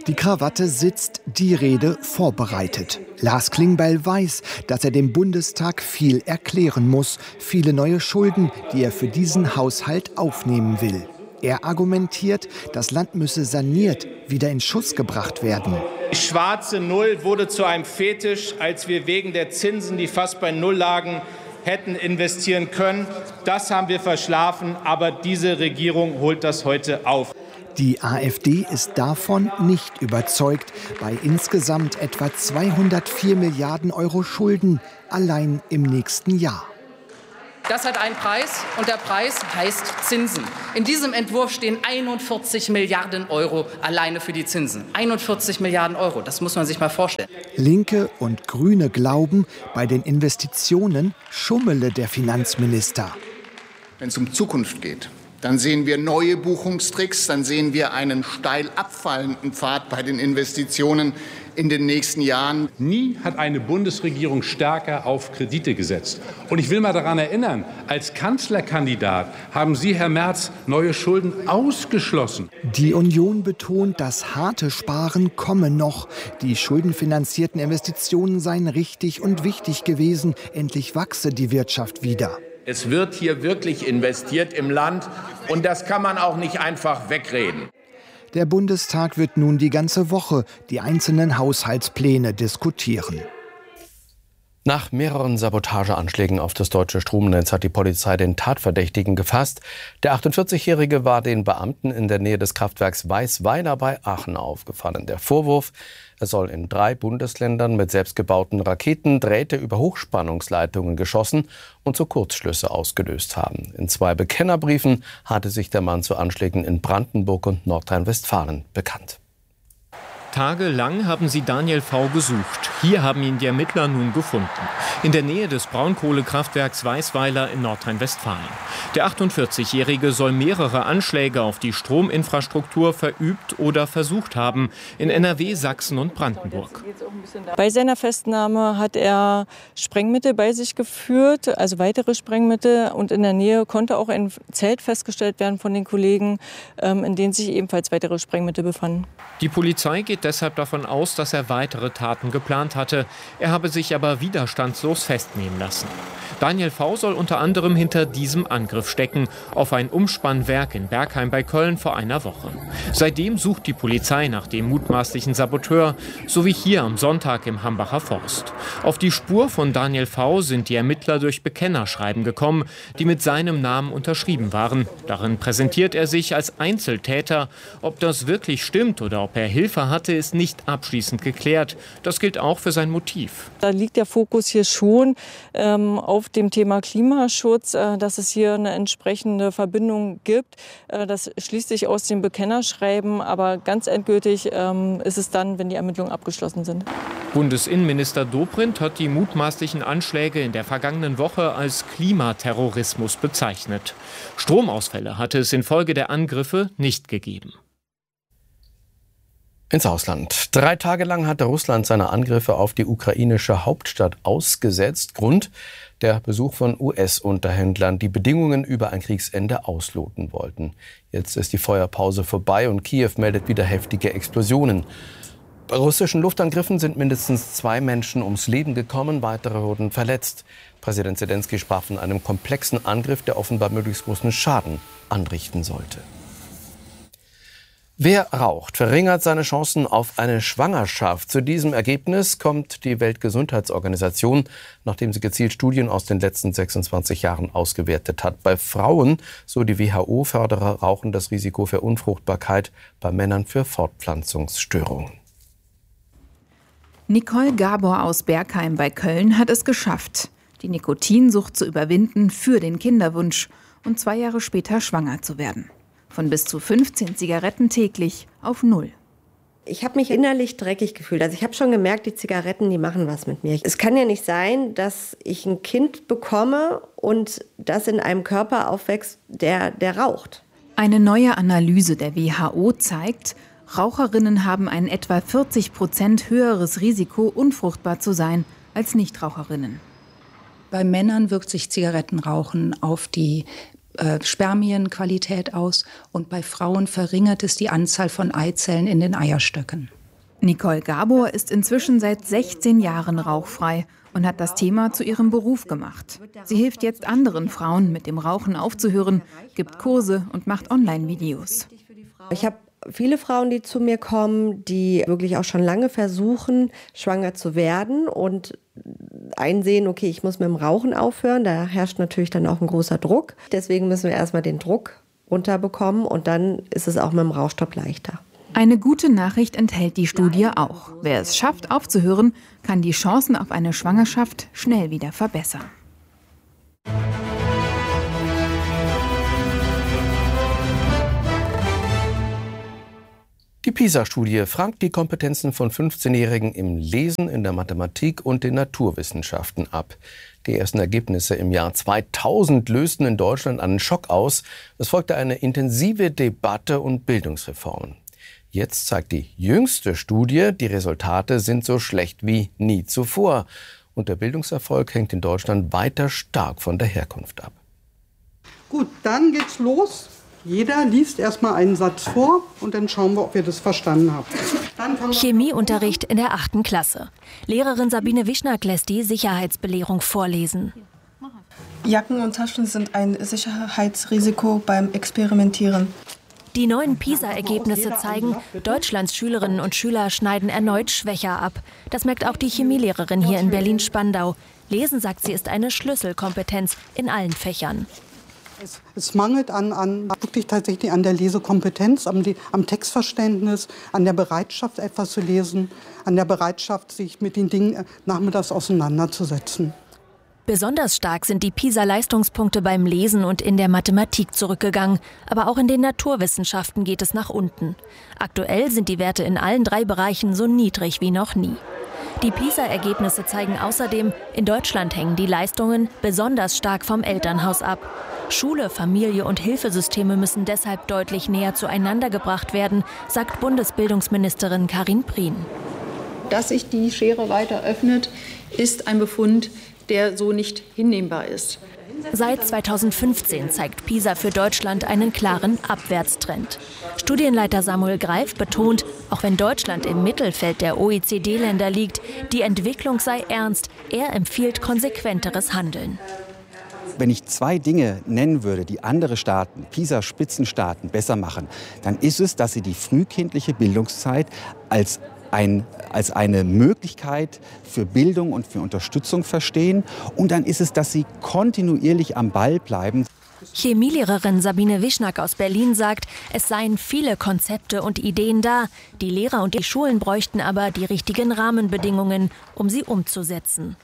S6: Die Krawatte sitzt, die Rede vorbereitet. Lars Klingbeil weiß, dass er dem Bundestag viel erklären muss. Viele neue Schulden, die er für diesen Haushalt aufnehmen will. Er argumentiert, das Land müsse saniert, wieder in Schuss gebracht werden.
S7: Die schwarze Null wurde zu einem Fetisch, als wir wegen der Zinsen, die fast bei Null lagen, hätten investieren können. Das haben wir verschlafen, aber diese Regierung holt das heute auf.
S6: Die AfD ist davon nicht überzeugt. Bei insgesamt etwa zweihundertvier Milliarden Euro Schulden allein im nächsten Jahr.
S8: Das hat einen Preis und der Preis heißt Zinsen. In diesem Entwurf stehen einundvierzig Milliarden Euro alleine für die Zinsen. einundvierzig Milliarden Euro, das muss man sich mal vorstellen.
S6: Linke und Grüne glauben, bei den Investitionen schummele der Finanzminister.
S9: Wenn es um Zukunft geht, dann sehen wir neue Buchungstricks, dann sehen wir einen steil abfallenden Pfad bei den Investitionen in den nächsten Jahren.
S10: Nie hat eine Bundesregierung stärker auf Kredite gesetzt. Und ich will mal daran erinnern, als Kanzlerkandidat haben Sie, Herr Merz, neue Schulden ausgeschlossen.
S6: Die Union betont, das harte Sparen komme noch. Die schuldenfinanzierten Investitionen seien richtig und wichtig gewesen. Endlich wachse die Wirtschaft wieder.
S20: Es wird hier wirklich investiert im Land und das kann man auch nicht einfach wegreden.
S6: Der Bundestag wird nun die ganze Woche die einzelnen Haushaltspläne diskutieren.
S3: Nach mehreren Sabotageanschlägen auf das deutsche Stromnetz hat die Polizei den Tatverdächtigen gefasst. Der achtundvierzig-Jährige war den Beamten in der Nähe des Kraftwerks Weißweiler bei Aachen aufgefallen. Der Vorwurf: Er soll in drei Bundesländern mit selbstgebauten Raketen Drähte über Hochspannungsleitungen geschossen und so Kurzschlüsse ausgelöst haben. In zwei Bekennerbriefen hatte sich der Mann zu Anschlägen in Brandenburg und Nordrhein-Westfalen bekannt.
S5: Tagelang haben sie Daniel V. gesucht. Hier haben ihn die Ermittler nun gefunden. In der Nähe des Braunkohlekraftwerks Weißweiler in Nordrhein-Westfalen. Der achtundvierzig-Jährige soll mehrere Anschläge auf die Strominfrastruktur verübt oder versucht haben. In N R W, Sachsen und Brandenburg.
S21: Bei seiner Festnahme hat er Sprengmittel bei sich geführt, also weitere Sprengmittel. Und in der Nähe konnte auch ein Zelt festgestellt werden von den Kollegen, in dem sich ebenfalls weitere Sprengmittel befanden.
S5: Die Polizei geht deshalb davon aus, dass er weitere Taten geplant hatte. Er habe sich aber widerstandslos festnehmen lassen. Daniel V. soll unter anderem hinter diesem Angriff stecken, auf ein Umspannwerk in Bergheim bei Köln vor einer Woche. Seitdem sucht die Polizei nach dem mutmaßlichen Saboteur, so wie hier am Sonntag im Hambacher Forst. Auf die Spur von Daniel V. sind die Ermittler durch Bekennerschreiben gekommen, die mit seinem Namen unterschrieben waren. Darin präsentiert er sich als Einzeltäter. Ob das wirklich stimmt oder ob er Hilfe hatte, ist nicht abschließend geklärt. Das gilt auch für sein Motiv.
S21: Da liegt der Fokus hier schon ähm, auf dem Thema Klimaschutz, äh, dass es hier eine entsprechende Verbindung gibt. Äh, das schließt sich aus dem Bekennerschreiben, aber ganz endgültig ähm, ist es dann, wenn die Ermittlungen abgeschlossen sind.
S5: Bundesinnenminister Dobrindt hat die mutmaßlichen Anschläge in der vergangenen Woche als Klimaterrorismus bezeichnet. Stromausfälle hatte es infolge der Angriffe nicht gegeben.
S3: Ins Ausland. Drei Tage lang hatte Russland seine Angriffe auf die ukrainische Hauptstadt ausgesetzt. Grund: der Besuch von U S-Unterhändlern, die Bedingungen über ein Kriegsende ausloten wollten. Jetzt ist die Feuerpause vorbei und Kiew meldet wieder heftige Explosionen. Bei russischen Luftangriffen sind mindestens zwei Menschen ums Leben gekommen, weitere wurden verletzt. Präsident Selenskyj sprach von einem komplexen Angriff, der offenbar möglichst großen Schaden anrichten sollte. Wer raucht, verringert seine Chancen auf eine Schwangerschaft. Zu diesem Ergebnis kommt die Weltgesundheitsorganisation, nachdem sie gezielt Studien aus den letzten sechsundzwanzig Jahren ausgewertet hat. Bei Frauen, so die W H O, fördere Rauchen das Risiko für Unfruchtbarkeit, bei Männern für Fortpflanzungsstörungen.
S22: Nicole Gabor aus Bergheim bei Köln hat es geschafft, die Nikotinsucht zu überwinden für den Kinderwunsch und zwei Jahre später schwanger zu werden. Von bis zu fünfzehn Zigaretten täglich auf null.
S23: Ich habe mich innerlich dreckig gefühlt. Also ich habe schon gemerkt, die Zigaretten, die machen was mit mir. Es kann ja nicht sein, dass ich ein Kind bekomme und das in einem Körper aufwächst, der, der raucht.
S22: Eine neue Analyse der W H O zeigt, Raucherinnen haben ein etwa vierzig Prozent höheres Risiko, unfruchtbar zu sein, als Nichtraucherinnen.
S24: Bei Männern wirkt sich Zigarettenrauchen auf die
S1: äh, Spermienqualität aus und bei Frauen verringert es die Anzahl von Eizellen in den Eierstöcken.
S22: Nicole Gabor ist inzwischen seit sechzehn Jahren rauchfrei und hat das Thema zu ihrem Beruf gemacht. Sie hilft jetzt anderen Frauen, mit dem Rauchen aufzuhören, gibt Kurse und macht Online-Videos.
S23: Ich habe viele Frauen, die zu mir kommen, die wirklich auch schon lange versuchen, schwanger zu werden und einsehen, okay, ich muss mit dem Rauchen aufhören. Da herrscht natürlich dann auch ein großer Druck. Deswegen müssen wir erstmal den Druck runterbekommen und dann ist es auch mit dem Rauchstopp leichter.
S22: Eine gute Nachricht enthält die Studie auch. Wer es schafft, aufzuhören, kann die Chancen auf eine Schwangerschaft schnell wieder verbessern.
S3: Die PISA-Studie fragt die Kompetenzen von fünfzehnjährigen im Lesen, in der Mathematik und den Naturwissenschaften ab. Die ersten Ergebnisse im Jahr zweitausend lösten in Deutschland einen Schock aus. Es folgte eine intensive Debatte und Bildungsreformen. Jetzt zeigt die jüngste Studie, die Resultate sind so schlecht wie nie zuvor. Und der Bildungserfolg hängt in Deutschland weiter stark von der Herkunft ab.
S2: Gut, dann geht's los. Jeder liest erstmal einen Satz vor und dann schauen wir, ob ihr das verstanden habt.
S4: Chemieunterricht in der achten Klasse. Lehrerin Sabine Wischnack lässt die Sicherheitsbelehrung vorlesen.
S24: Jacken und Taschen sind ein Sicherheitsrisiko beim Experimentieren.
S4: Die neuen PISA-Ergebnisse zeigen, Deutschlands Schülerinnen und Schüler schneiden erneut schwächer ab. Das merkt auch die Chemielehrerin hier in Berlin-Spandau. Lesen, sagt sie, ist eine Schlüsselkompetenz in allen Fächern.
S2: Es, es mangelt an, an, wirklich tatsächlich an der Lesekompetenz, am, am Textverständnis, an der Bereitschaft, etwas zu lesen, an der Bereitschaft, sich mit den Dingen nachmittags auseinanderzusetzen.
S4: Besonders stark sind die PISA-Leistungspunkte beim Lesen und in der Mathematik zurückgegangen. Aber auch in den Naturwissenschaften geht es nach unten. Aktuell sind die Werte in allen drei Bereichen so niedrig wie noch nie. Die PISA-Ergebnisse zeigen außerdem, in Deutschland hängen die Leistungen besonders stark vom Elternhaus ab. Schule, Familie und Hilfesysteme müssen deshalb deutlich näher zueinander gebracht werden, sagt Bundesbildungsministerin Karin Prien.
S25: Dass sich die Schere weiter öffnet, ist ein Befund, der so nicht hinnehmbar ist.
S4: Seit zweitausendfünfzehn zeigt PISA für Deutschland einen klaren Abwärtstrend. Studienleiter Samuel Greif betont, auch wenn Deutschland im Mittelfeld der O E C D-Länder liegt, die Entwicklung sei ernst. Er empfiehlt konsequenteres Handeln.
S26: Wenn ich zwei Dinge nennen würde, die andere Staaten, PISA-Spitzenstaaten, besser machen, dann ist es, dass sie die frühkindliche Bildungszeit als Ein, als eine Möglichkeit für Bildung und für Unterstützung verstehen. Und dann ist es, dass sie kontinuierlich am Ball bleiben.
S4: Chemielehrerin Sabine Wischnack aus Berlin sagt, es seien viele Konzepte und Ideen da. Die Lehrer und die Schulen bräuchten aber die richtigen Rahmenbedingungen, um sie umzusetzen.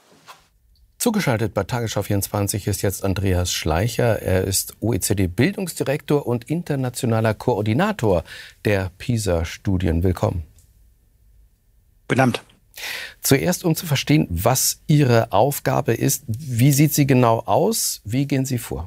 S3: Zugeschaltet bei Tagesschau vierundzwanzig ist jetzt Andreas Schleicher. Er ist O E C D-Bildungsdirektor und internationaler Koordinator der PISA-Studien. Willkommen.
S27: Benannt.
S3: Zuerst, um zu verstehen, was Ihre Aufgabe ist, wie sieht sie genau aus? Wie gehen Sie vor?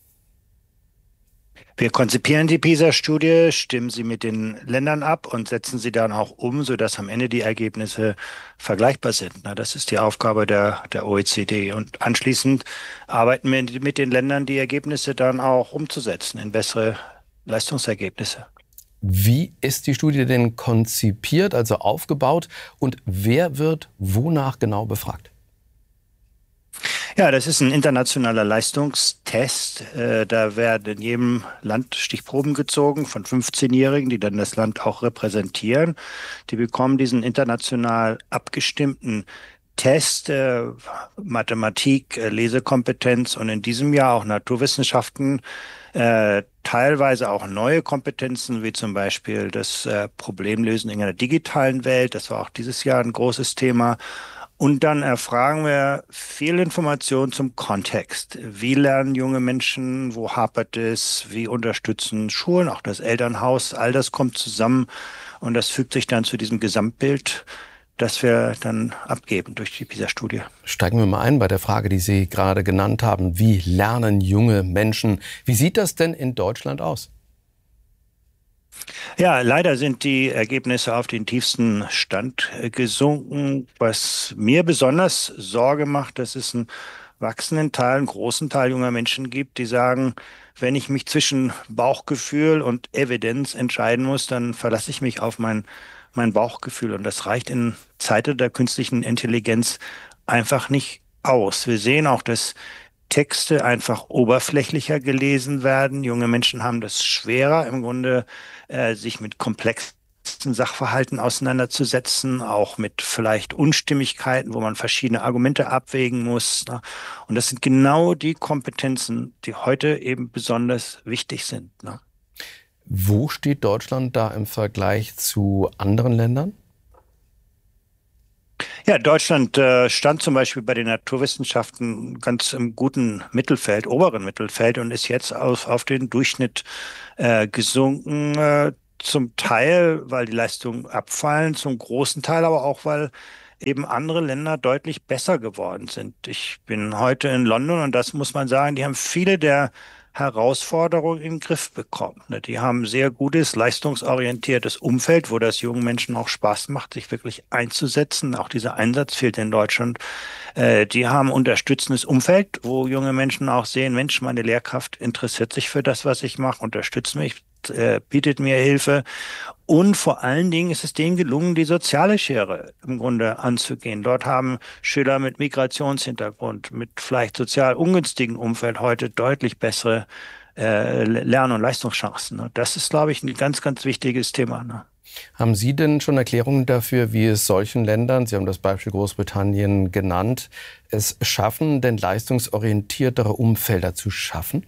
S27: Wir konzipieren die PISA-Studie, stimmen sie mit den Ländern ab und setzen sie dann auch um, sodass am Ende die Ergebnisse vergleichbar sind. Na, das ist die Aufgabe der, der O E C D. Und anschließend arbeiten wir mit den Ländern, die Ergebnisse dann auch umzusetzen in bessere Leistungsergebnisse.
S3: Wie ist die Studie denn konzipiert, also aufgebaut, und wer wird wonach genau befragt?
S27: Ja, das ist ein internationaler Leistungstest. Da werden in jedem Land Stichproben gezogen von fünfzehnjährigen, die dann das Land auch repräsentieren. Die bekommen diesen international abgestimmten Test, äh, Mathematik, äh, Lesekompetenz und in diesem Jahr auch Naturwissenschaften, äh, teilweise auch neue Kompetenzen, wie zum Beispiel das äh, Problemlösen in einer digitalen Welt. Das war auch dieses Jahr ein großes Thema. Und dann erfragen wir viel Information zum Kontext. Wie lernen junge Menschen? Wo hapert es? Wie unterstützen Schulen? Auch das Elternhaus. All das kommt zusammen und das fügt sich dann zu diesem Gesamtbild, das wir dann abgeben durch die PISA-Studie.
S3: Steigen wir mal ein bei der Frage, die Sie gerade genannt haben. Wie lernen junge Menschen? Wie sieht das denn in Deutschland aus?
S27: Ja, leider sind die Ergebnisse auf den tiefsten Stand gesunken. Was mir besonders Sorge macht, dass es einen wachsenden Teil, einen großen Teil junger Menschen gibt, die sagen, wenn ich mich zwischen Bauchgefühl und Evidenz entscheiden muss, dann verlasse ich mich auf mein, mein Bauchgefühl. Und das reicht in Zeiten der künstlichen Intelligenz einfach nicht aus. Wir sehen auch, dass Texte einfach oberflächlicher gelesen werden. Junge Menschen haben das schwerer, im Grunde äh, sich mit komplexen Sachverhalten auseinanderzusetzen, auch mit vielleicht Unstimmigkeiten, wo man verschiedene Argumente abwägen muss. Ne? Und das sind genau die Kompetenzen, die heute eben besonders wichtig sind. Ne?
S3: Wo steht Deutschland da im Vergleich zu anderen Ländern?
S27: Ja, Deutschland äh, stand zum Beispiel bei den Naturwissenschaften ganz im guten Mittelfeld, oberen Mittelfeld und ist jetzt auf, auf den Durchschnitt äh, gesunken. Äh, zum Teil, weil die Leistungen abfallen, zum großen Teil aber auch, weil eben andere Länder deutlich besser geworden sind. Ich bin heute in London und das muss man sagen, die haben viele der Herausforderungen in den Griff bekommen. Die haben sehr gutes, leistungsorientiertes Umfeld, wo das jungen Menschen auch Spaß macht, sich wirklich einzusetzen. Auch dieser Einsatz fehlt in Deutschland. Die haben unterstützendes Umfeld, wo junge Menschen auch sehen, Mensch, meine Lehrkraft interessiert sich für das, was ich mache, unterstützt mich, bietet mir Hilfe. Und vor allen Dingen ist es denen gelungen, die soziale Schere im Grunde anzugehen. Dort haben Schüler mit Migrationshintergrund, mit vielleicht sozial ungünstigen Umfeld heute deutlich bessere äh, Lern- und Leistungschancen. Ne? Das ist, glaube ich, ein ganz, ganz wichtiges Thema. Ne?
S3: Haben Sie denn schon Erklärungen dafür, wie es solchen Ländern, Sie haben das Beispiel Großbritannien genannt, es schaffen, denn leistungsorientiertere Umfelder zu schaffen?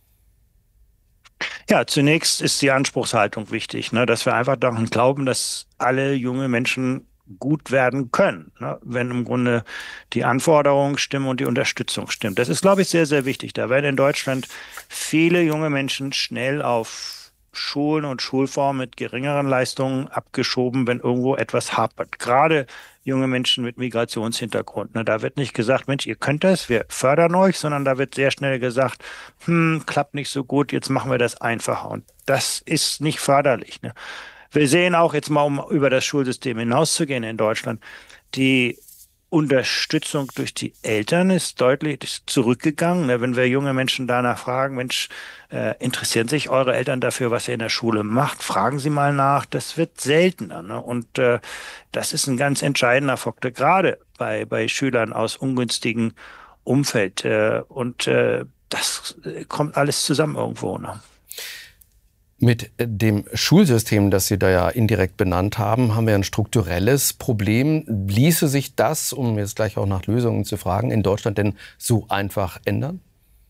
S27: Ja, zunächst ist die Anspruchshaltung wichtig, ne, dass wir einfach daran glauben, dass alle junge Menschen gut werden können, ne, wenn im Grunde die Anforderungen stimmen und die Unterstützung stimmt. Das ist, glaube ich, sehr, sehr wichtig. Da werden in Deutschland viele junge Menschen schnell auf Schulen und Schulformen mit geringeren Leistungen abgeschoben, wenn irgendwo etwas hapert. Gerade junge Menschen mit Migrationshintergrund. Ne, da wird nicht gesagt, Mensch, ihr könnt das, wir fördern euch, sondern da wird sehr schnell gesagt, hm, klappt nicht so gut, jetzt machen wir das einfacher. Und das ist nicht förderlich. Ne. Wir sehen auch jetzt mal, um über das Schulsystem hinauszugehen in Deutschland, die Unterstützung durch die Eltern ist deutlich zurückgegangen. Wenn wir junge Menschen danach fragen, Mensch, äh, interessieren sich eure Eltern dafür, was ihr in der Schule macht? Fragen Sie mal nach. Das wird seltener. Ne? Und äh, das ist ein ganz entscheidender Faktor, gerade bei, bei Schülern aus ungünstigen Umfeld. Äh, und äh, das kommt alles zusammen irgendwo. Ne?
S3: Mit dem Schulsystem, das Sie da ja indirekt benannt haben, haben wir ein strukturelles Problem. Ließe sich das, um jetzt gleich auch nach Lösungen zu fragen, in Deutschland denn so einfach ändern?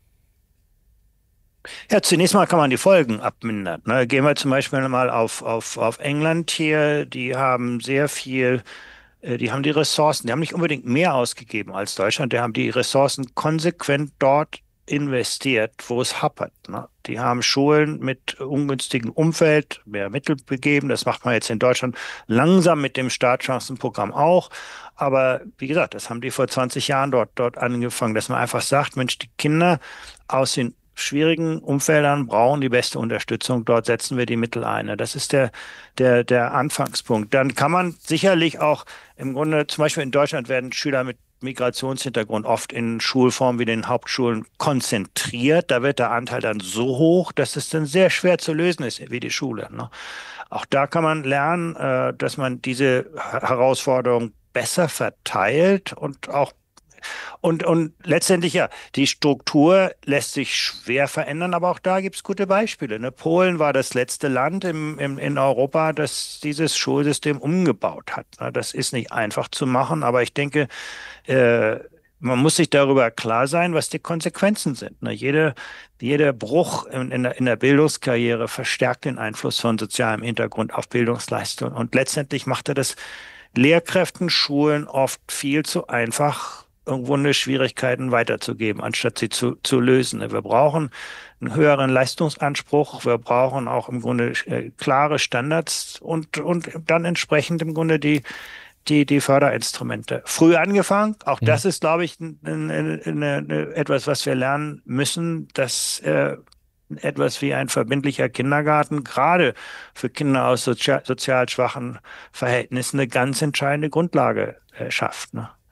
S27: Ja, zunächst mal kann man die Folgen abmindern. Ne? Gehen wir zum Beispiel mal auf, auf, auf England hier. Die haben sehr viel, die haben die Ressourcen, die haben nicht unbedingt mehr ausgegeben als Deutschland, die haben die Ressourcen konsequent dort investiert, wo es hapert. Ne? Die haben Schulen mit ungünstigem Umfeld mehr Mittel gegeben. Das macht man jetzt in Deutschland langsam mit dem Startchancenprogramm auch. Aber wie gesagt, das haben die vor zwanzig Jahren dort, dort angefangen, dass man einfach sagt, Mensch, die Kinder aus den schwierigen Umfeldern brauchen die beste Unterstützung. Dort setzen wir die Mittel ein. Das ist der, der, der Anfangspunkt. Dann kann man sicherlich auch im Grunde, zum Beispiel in Deutschland werden Schüler mit Migrationshintergrund oft in Schulformen wie den Hauptschulen konzentriert. Da wird der Anteil dann so hoch, dass es dann sehr schwer zu lösen ist, wie die Schule. Ne? Auch da kann man lernen, äh, dass man diese Herausforderung besser verteilt und auch Und, und letztendlich ja, die Struktur lässt sich schwer verändern, aber auch da gibt es gute Beispiele. Ne? Polen war das letzte Land im, im, in Europa, das dieses Schulsystem umgebaut hat. Ne? Das ist nicht einfach zu machen, aber ich denke, äh, man muss sich darüber klar sein, was die Konsequenzen sind. Ne? Jede, jeder Bruch in, in, der, in der Bildungskarriere verstärkt den Einfluss von sozialem Hintergrund auf Bildungsleistung. Und letztendlich macht er das Lehrkräften, Schulen oft viel zu einfach, irgendwo eine Schwierigkeiten weiterzugeben, anstatt sie zu, zu lösen. Wir brauchen einen höheren Leistungsanspruch, wir brauchen auch im Grunde äh, klare Standards und, und dann entsprechend im Grunde die, die, die Förderinstrumente. Früh angefangen, auch das ist, glaube ich, eine, eine, eine, etwas, was wir lernen müssen, dass äh, etwas wie ein verbindlicher Kindergarten gerade für Kinder aus sozial, sozial schwachen Verhältnissen eine ganz entscheidende Grundlage äh, schafft. Ne?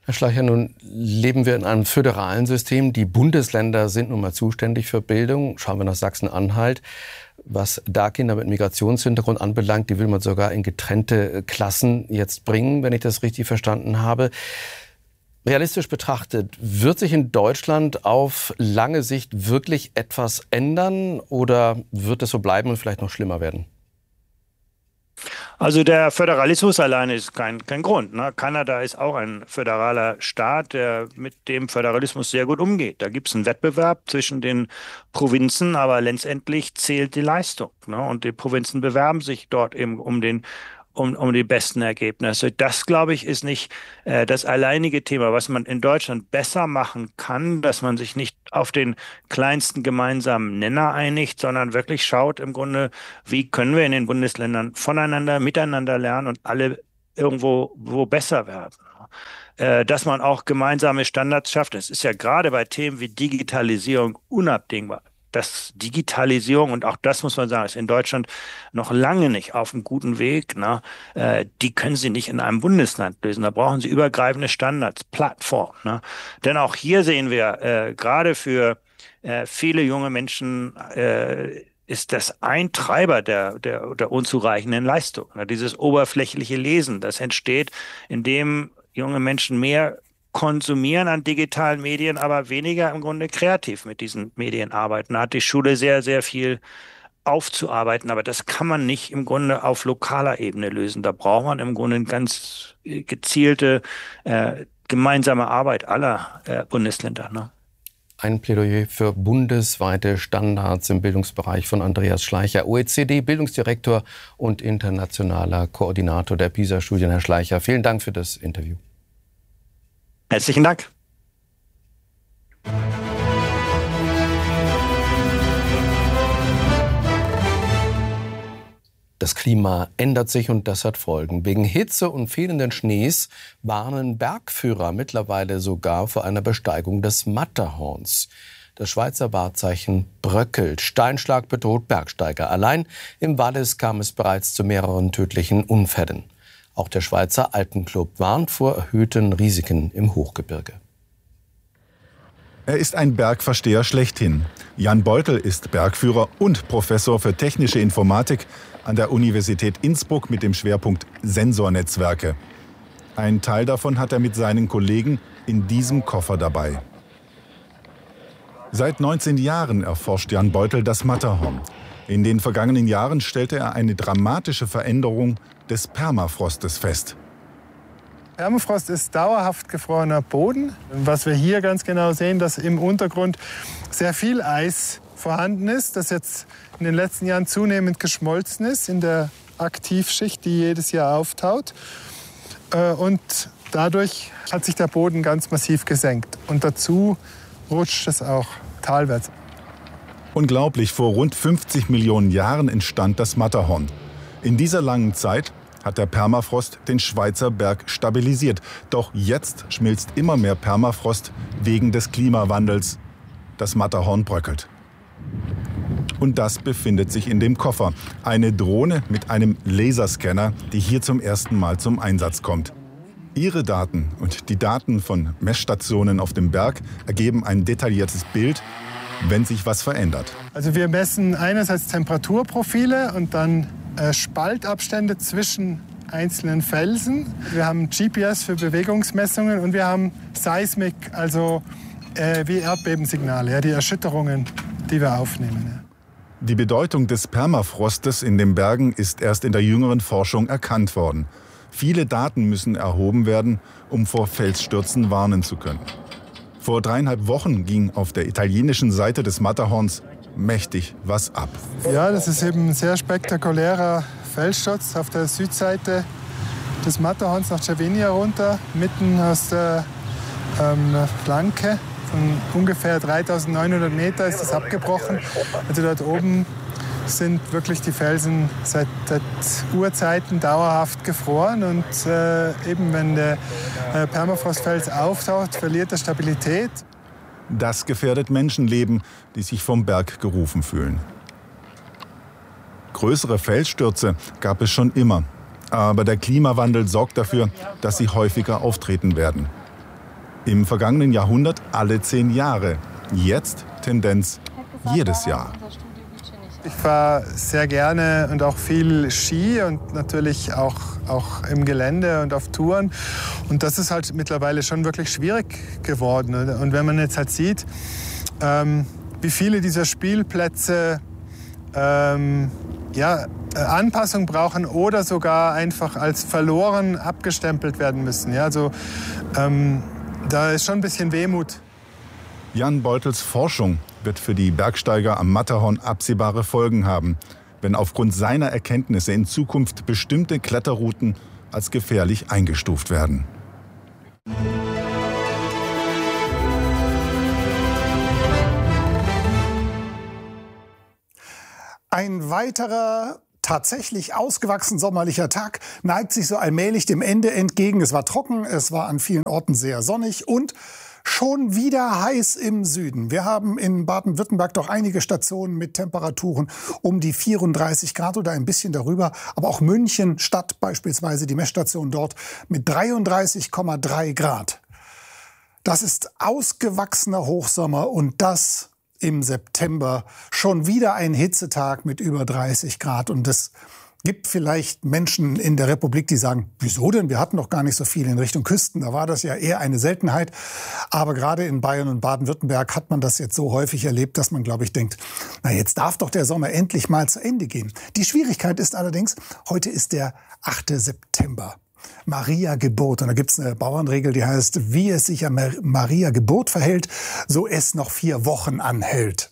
S3: Herr Schleicher, nun leben wir in einem föderalen System. Die Bundesländer sind nun mal zuständig für Bildung. Schauen wir nach Sachsen-Anhalt. Was da Kinder mit Migrationshintergrund anbelangt, die will man sogar in getrennte Klassen jetzt bringen, wenn ich das richtig verstanden habe. Realistisch betrachtet, wird sich in Deutschland auf lange Sicht wirklich etwas ändern oder wird es so bleiben und vielleicht noch schlimmer werden?
S27: Also der Föderalismus alleine ist kein, kein Grund. Ne? Kanada ist auch ein föderaler Staat, der mit dem Föderalismus sehr gut umgeht. Da gibt es einen Wettbewerb zwischen den Provinzen, aber letztendlich zählt die Leistung. Ne? Und die Provinzen bewerben sich dort eben um den Um, um die besten Ergebnisse. Das, glaube ich, ist nicht äh, das alleinige Thema, was man in Deutschland besser machen kann, dass man sich nicht auf den kleinsten gemeinsamen Nenner einigt, sondern wirklich schaut im Grunde, wie können wir in den Bundesländern voneinander, miteinander lernen und alle irgendwo wo besser werden. Äh, dass man auch gemeinsame Standards schafft. Das ist ja gerade bei Themen wie Digitalisierung unabdingbar. Das Digitalisierung, und auch das muss man sagen, ist in Deutschland noch lange nicht auf einem guten Weg. Ne? Äh, die können Sie nicht in einem Bundesland lösen. Da brauchen Sie übergreifende Standards, Plattformen. Ne? Denn auch hier sehen wir, äh, gerade für äh, viele junge Menschen äh, ist das ein Treiber der, der, der unzureichenden Leistung. Ne? Dieses oberflächliche Lesen, das entsteht, indem junge Menschen mehr konsumieren an digitalen Medien, aber weniger im Grunde kreativ mit diesen Medien arbeiten. Da hat die Schule sehr, sehr viel aufzuarbeiten, aber das kann man nicht im Grunde auf lokaler Ebene lösen. Da braucht man im Grunde eine ganz gezielte äh, gemeinsame Arbeit aller äh, Bundesländer. Ne?
S3: Ein Plädoyer für bundesweite Standards im Bildungsbereich von Andreas Schleicher, O E C D-Bildungsdirektor und internationaler Koordinator der PISA-Studien. Herr Schleicher, vielen Dank für das Interview.
S27: Herzlichen Dank.
S3: Das Klima ändert sich und das hat Folgen. Wegen Hitze und fehlenden Schnees warnen Bergführer mittlerweile sogar vor einer Besteigung des Matterhorns. Das Schweizer Wahrzeichen bröckelt. Steinschlag bedroht Bergsteiger. Allein im Wallis kam es bereits zu mehreren tödlichen Unfällen. Auch der Schweizer Alpenclub warnt vor erhöhten Risiken im Hochgebirge.
S11: Er ist ein Bergversteher schlechthin. Jan Beutel ist Bergführer und Professor für technische Informatik an der Universität Innsbruck mit dem Schwerpunkt Sensornetzwerke. Ein Teil davon hat er mit seinen Kollegen in diesem Koffer dabei. Seit neunzehn Jahren erforscht Jan Beutel das Matterhorn. In den vergangenen Jahren stellte er eine dramatische Veränderung des Permafrostes fest.
S12: Permafrost ist dauerhaft gefrorener Boden. Was wir hier ganz genau sehen, dass im Untergrund sehr viel Eis vorhanden ist, das jetzt in den letzten Jahren zunehmend geschmolzen ist in der Aktivschicht, die jedes Jahr auftaut. Und dadurch hat sich der Boden ganz massiv gesenkt. Und dazu rutscht es auch talwärts.
S11: Unglaublich, vor rund fünfzig Millionen Jahren entstand das Matterhorn. In dieser langen Zeit hat der Permafrost den Schweizer Berg stabilisiert. Doch jetzt schmilzt immer mehr Permafrost wegen des Klimawandels. Das Matterhorn bröckelt. Und das befindet sich in dem Koffer. Eine Drohne mit einem Laserscanner, die hier zum ersten Mal zum Einsatz kommt. Ihre Daten und die Daten von Messstationen auf dem Berg ergeben ein detailliertes Bild, wenn sich was verändert.
S12: Also wir messen einerseits Temperaturprofile und dann äh, Spaltabstände zwischen einzelnen Felsen. Wir haben G P S für Bewegungsmessungen und wir haben Seismik, also äh, wie Erdbebensignale, ja, die Erschütterungen, die wir aufnehmen. Ja.
S11: Die Bedeutung des Permafrostes in den Bergen ist erst in der jüngeren Forschung erkannt worden. Viele Daten müssen erhoben werden, um vor Felsstürzen warnen zu können. Vor dreieinhalb Wochen ging auf der italienischen Seite des Matterhorns mächtig was ab.
S12: Ja, das ist eben ein sehr spektakulärer Felssturz auf der Südseite des Matterhorns nach Cervinia runter, mitten aus der ähm, Flanke. Von ungefähr dreitausendneunhundert Meter ist das abgebrochen. Also dort oben sind wirklich die Felsen seit, seit Urzeiten dauerhaft gefroren. Und äh, eben wenn der äh, Permafrostfels auftaucht, verliert er Stabilität.
S11: Das gefährdet Menschenleben, die sich vom Berg gerufen fühlen. Größere Felsstürze gab es schon immer. Aber der Klimawandel sorgt dafür, dass sie häufiger auftreten werden. Im vergangenen Jahrhundert alle zehn Jahre. Jetzt Tendenz jedes Jahr.
S12: Ich fahre sehr gerne und auch viel Ski und natürlich auch, auch im Gelände und auf Touren. Und das ist halt mittlerweile schon wirklich schwierig geworden. Und wenn man jetzt halt sieht, ähm, wie viele dieser Spielplätze ähm, ja, Anpassung brauchen oder sogar einfach als verloren abgestempelt werden müssen. Ja, also ähm, da ist schon ein bisschen Wehmut.
S11: Jan Beutels Forschung wird für die Bergsteiger am Matterhorn absehbare Folgen haben, wenn aufgrund seiner Erkenntnisse in Zukunft bestimmte Kletterrouten als gefährlich eingestuft werden.
S13: Ein weiterer tatsächlich ausgewachsen sommerlicher Tag neigt sich so allmählich dem Ende entgegen. Es war trocken, es war an vielen Orten sehr sonnig und schon wieder heiß im Süden. Wir haben in Baden-Württemberg doch einige Stationen mit Temperaturen um die vierunddreißig Grad oder ein bisschen darüber. Aber auch München, Stadt beispielsweise, die Messstation dort mit dreiunddreißig Komma drei Grad. Das ist ausgewachsener Hochsommer und das im September. Schon wieder ein Hitzetag mit über dreißig Grad. Und es gibt vielleicht Menschen in der Republik, die sagen, wieso denn? Wir hatten doch gar nicht so viel in Richtung Küsten. Da war das ja eher eine Seltenheit. Aber gerade in Bayern und Baden-Württemberg hat man das jetzt so häufig erlebt, dass man, glaube ich, denkt, na jetzt darf doch der Sommer endlich mal zu Ende gehen. Die Schwierigkeit ist allerdings, heute ist der achte September. Maria Geburt. Und da gibt es eine Bauernregel, die heißt, wie es sich an Maria Geburt verhält, so es noch vier Wochen anhält.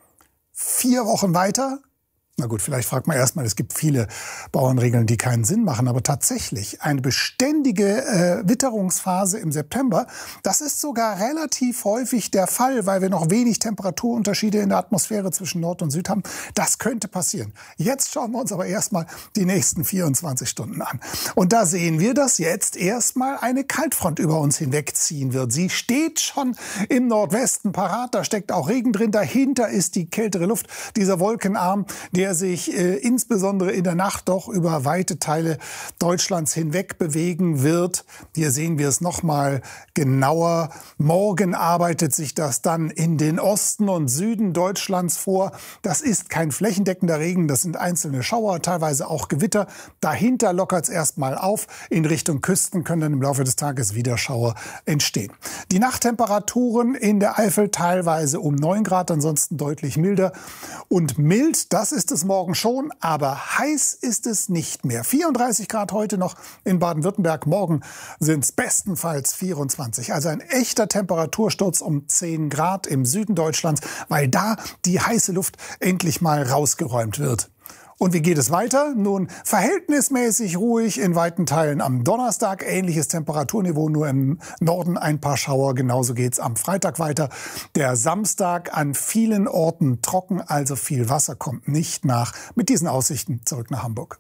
S13: Vier Wochen weiter? Na gut, vielleicht fragt man erstmal, es gibt viele Bauernregeln, die keinen Sinn machen, aber tatsächlich eine beständige äh, Witterungsphase im September, das ist sogar relativ häufig der Fall, weil wir noch wenig Temperaturunterschiede in der Atmosphäre zwischen Nord und Süd haben. Das könnte passieren. Jetzt schauen wir uns aber erstmal die nächsten vierundzwanzig Stunden an. Und da sehen wir, dass jetzt erstmal eine Kaltfront über uns hinwegziehen wird. Sie steht schon im Nordwesten parat, da steckt auch Regen drin, dahinter ist die kältere Luft, dieser Wolkenarm, der der sich äh, insbesondere in der Nacht doch über weite Teile Deutschlands hinweg bewegen wird. Hier sehen wir es noch mal genauer. Morgen arbeitet sich das dann in den Osten und Süden Deutschlands vor. Das ist kein flächendeckender Regen, das sind einzelne Schauer, teilweise auch Gewitter. Dahinter lockert es erstmal auf. In Richtung Küsten können dann im Laufe des Tages wieder Schauer entstehen. Die Nachttemperaturen in der Eifel teilweise um neun Grad, ansonsten deutlich milder. Und mild, das ist es morgen schon, aber heiß ist es nicht mehr. vierunddreißig Grad heute noch in Baden-Württemberg, morgen sind es bestenfalls vierundzwanzig. Also ein echter Temperatursturz um zehn Grad im Süden Deutschlands, weil da die heiße Luft endlich mal rausgeräumt wird. Und wie geht es weiter? Nun, verhältnismäßig ruhig in weiten Teilen am Donnerstag. Ähnliches Temperaturniveau, nur im Norden ein paar Schauer. Genauso geht's am Freitag weiter. Der Samstag an vielen Orten trocken, also viel Wasser kommt nicht nach. Mit diesen Aussichten zurück nach Hamburg.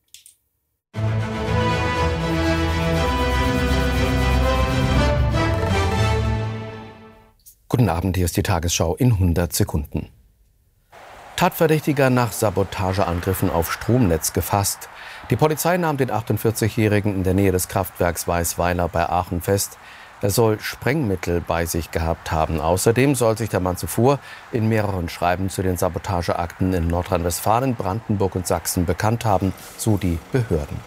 S3: Guten Abend, hier ist die Tagesschau in hundert Sekunden. Tatverdächtiger nach Sabotageangriffen auf Stromnetz gefasst. Die Polizei nahm den achtundvierzigjährigen in der Nähe des Kraftwerks Weißweiler bei Aachen fest. Er soll Sprengmittel bei sich gehabt haben. Außerdem soll sich der Mann zuvor in mehreren Schreiben zu den Sabotageakten in Nordrhein-Westfalen, Brandenburg und Sachsen bekannt haben, so die Behörden.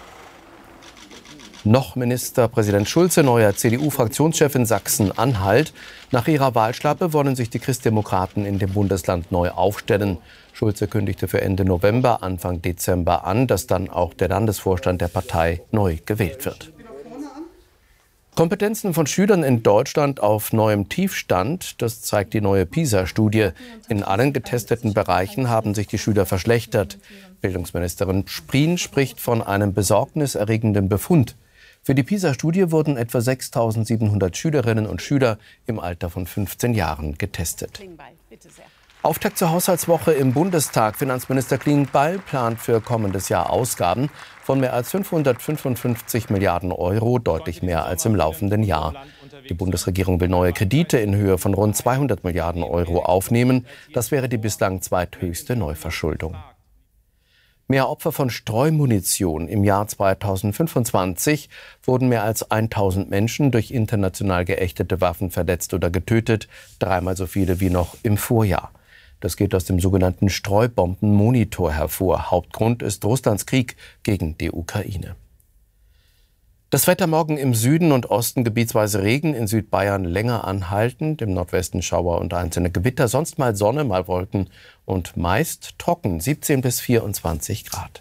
S3: Noch Ministerpräsident Schulze, neuer C D U-Fraktionschef in Sachsen-Anhalt. Nach ihrer Wahlschlappe wollen sich die Christdemokraten in dem Bundesland neu aufstellen. Schulze kündigte für Ende November, Anfang Dezember an, dass dann auch der Landesvorstand der Partei neu gewählt wird. Kompetenzen von Schülern in Deutschland auf neuem Tiefstand, das zeigt die neue PISA-Studie. In allen getesteten Bereichen haben sich die Schüler verschlechtert. Bildungsministerin Sprien spricht von einem besorgniserregenden Befund. Für die PISA-Studie wurden etwa sechstausendsiebenhundert Schülerinnen und Schüler im Alter von fünfzehn Jahren getestet. Auftakt zur Haushaltswoche im Bundestag. Finanzminister Klingbeil plant für kommendes Jahr Ausgaben von mehr als fünfhundertfünfundfünfzig Milliarden Euro, deutlich mehr als im laufenden Jahr. Die Bundesregierung will neue Kredite in Höhe von rund zweihundert Milliarden Euro aufnehmen. Das wäre die bislang zweithöchste Neuverschuldung. Mehr Opfer von Streumunition. Im Jahr zweitausendfünfundzwanzig wurden mehr als tausend Menschen durch international geächtete Waffen verletzt oder getötet, dreimal so viele wie noch im Vorjahr. Das geht aus dem sogenannten Streubombenmonitor hervor. Hauptgrund ist Russlands Krieg gegen die Ukraine. Das Wetter morgen im Süden und Osten gebietsweise Regen, in Südbayern länger anhaltend, im Nordwesten Schauer und einzelne Gewitter, sonst mal Sonne, mal Wolken und meist trocken, siebzehn bis vierundzwanzig Grad.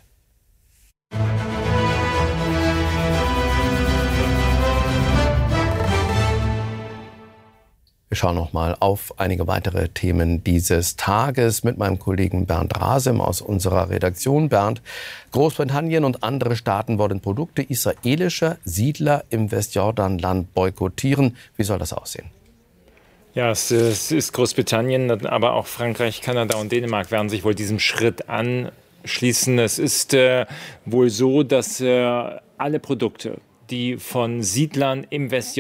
S3: Wir schauen noch mal auf einige weitere Themen dieses Tages mit meinem Kollegen Bernd Rasem aus unserer Redaktion. Bernd, Großbritannien und andere Staaten wollen Produkte israelischer Siedler im Westjordanland boykottieren. Wie soll das aussehen?
S5: Ja, es, es ist Großbritannien, aber auch Frankreich, Kanada und Dänemark werden sich wohl diesem Schritt anschließen. Es ist äh, wohl so, dass äh, alle Produkte, die von Siedlern im Westjordanland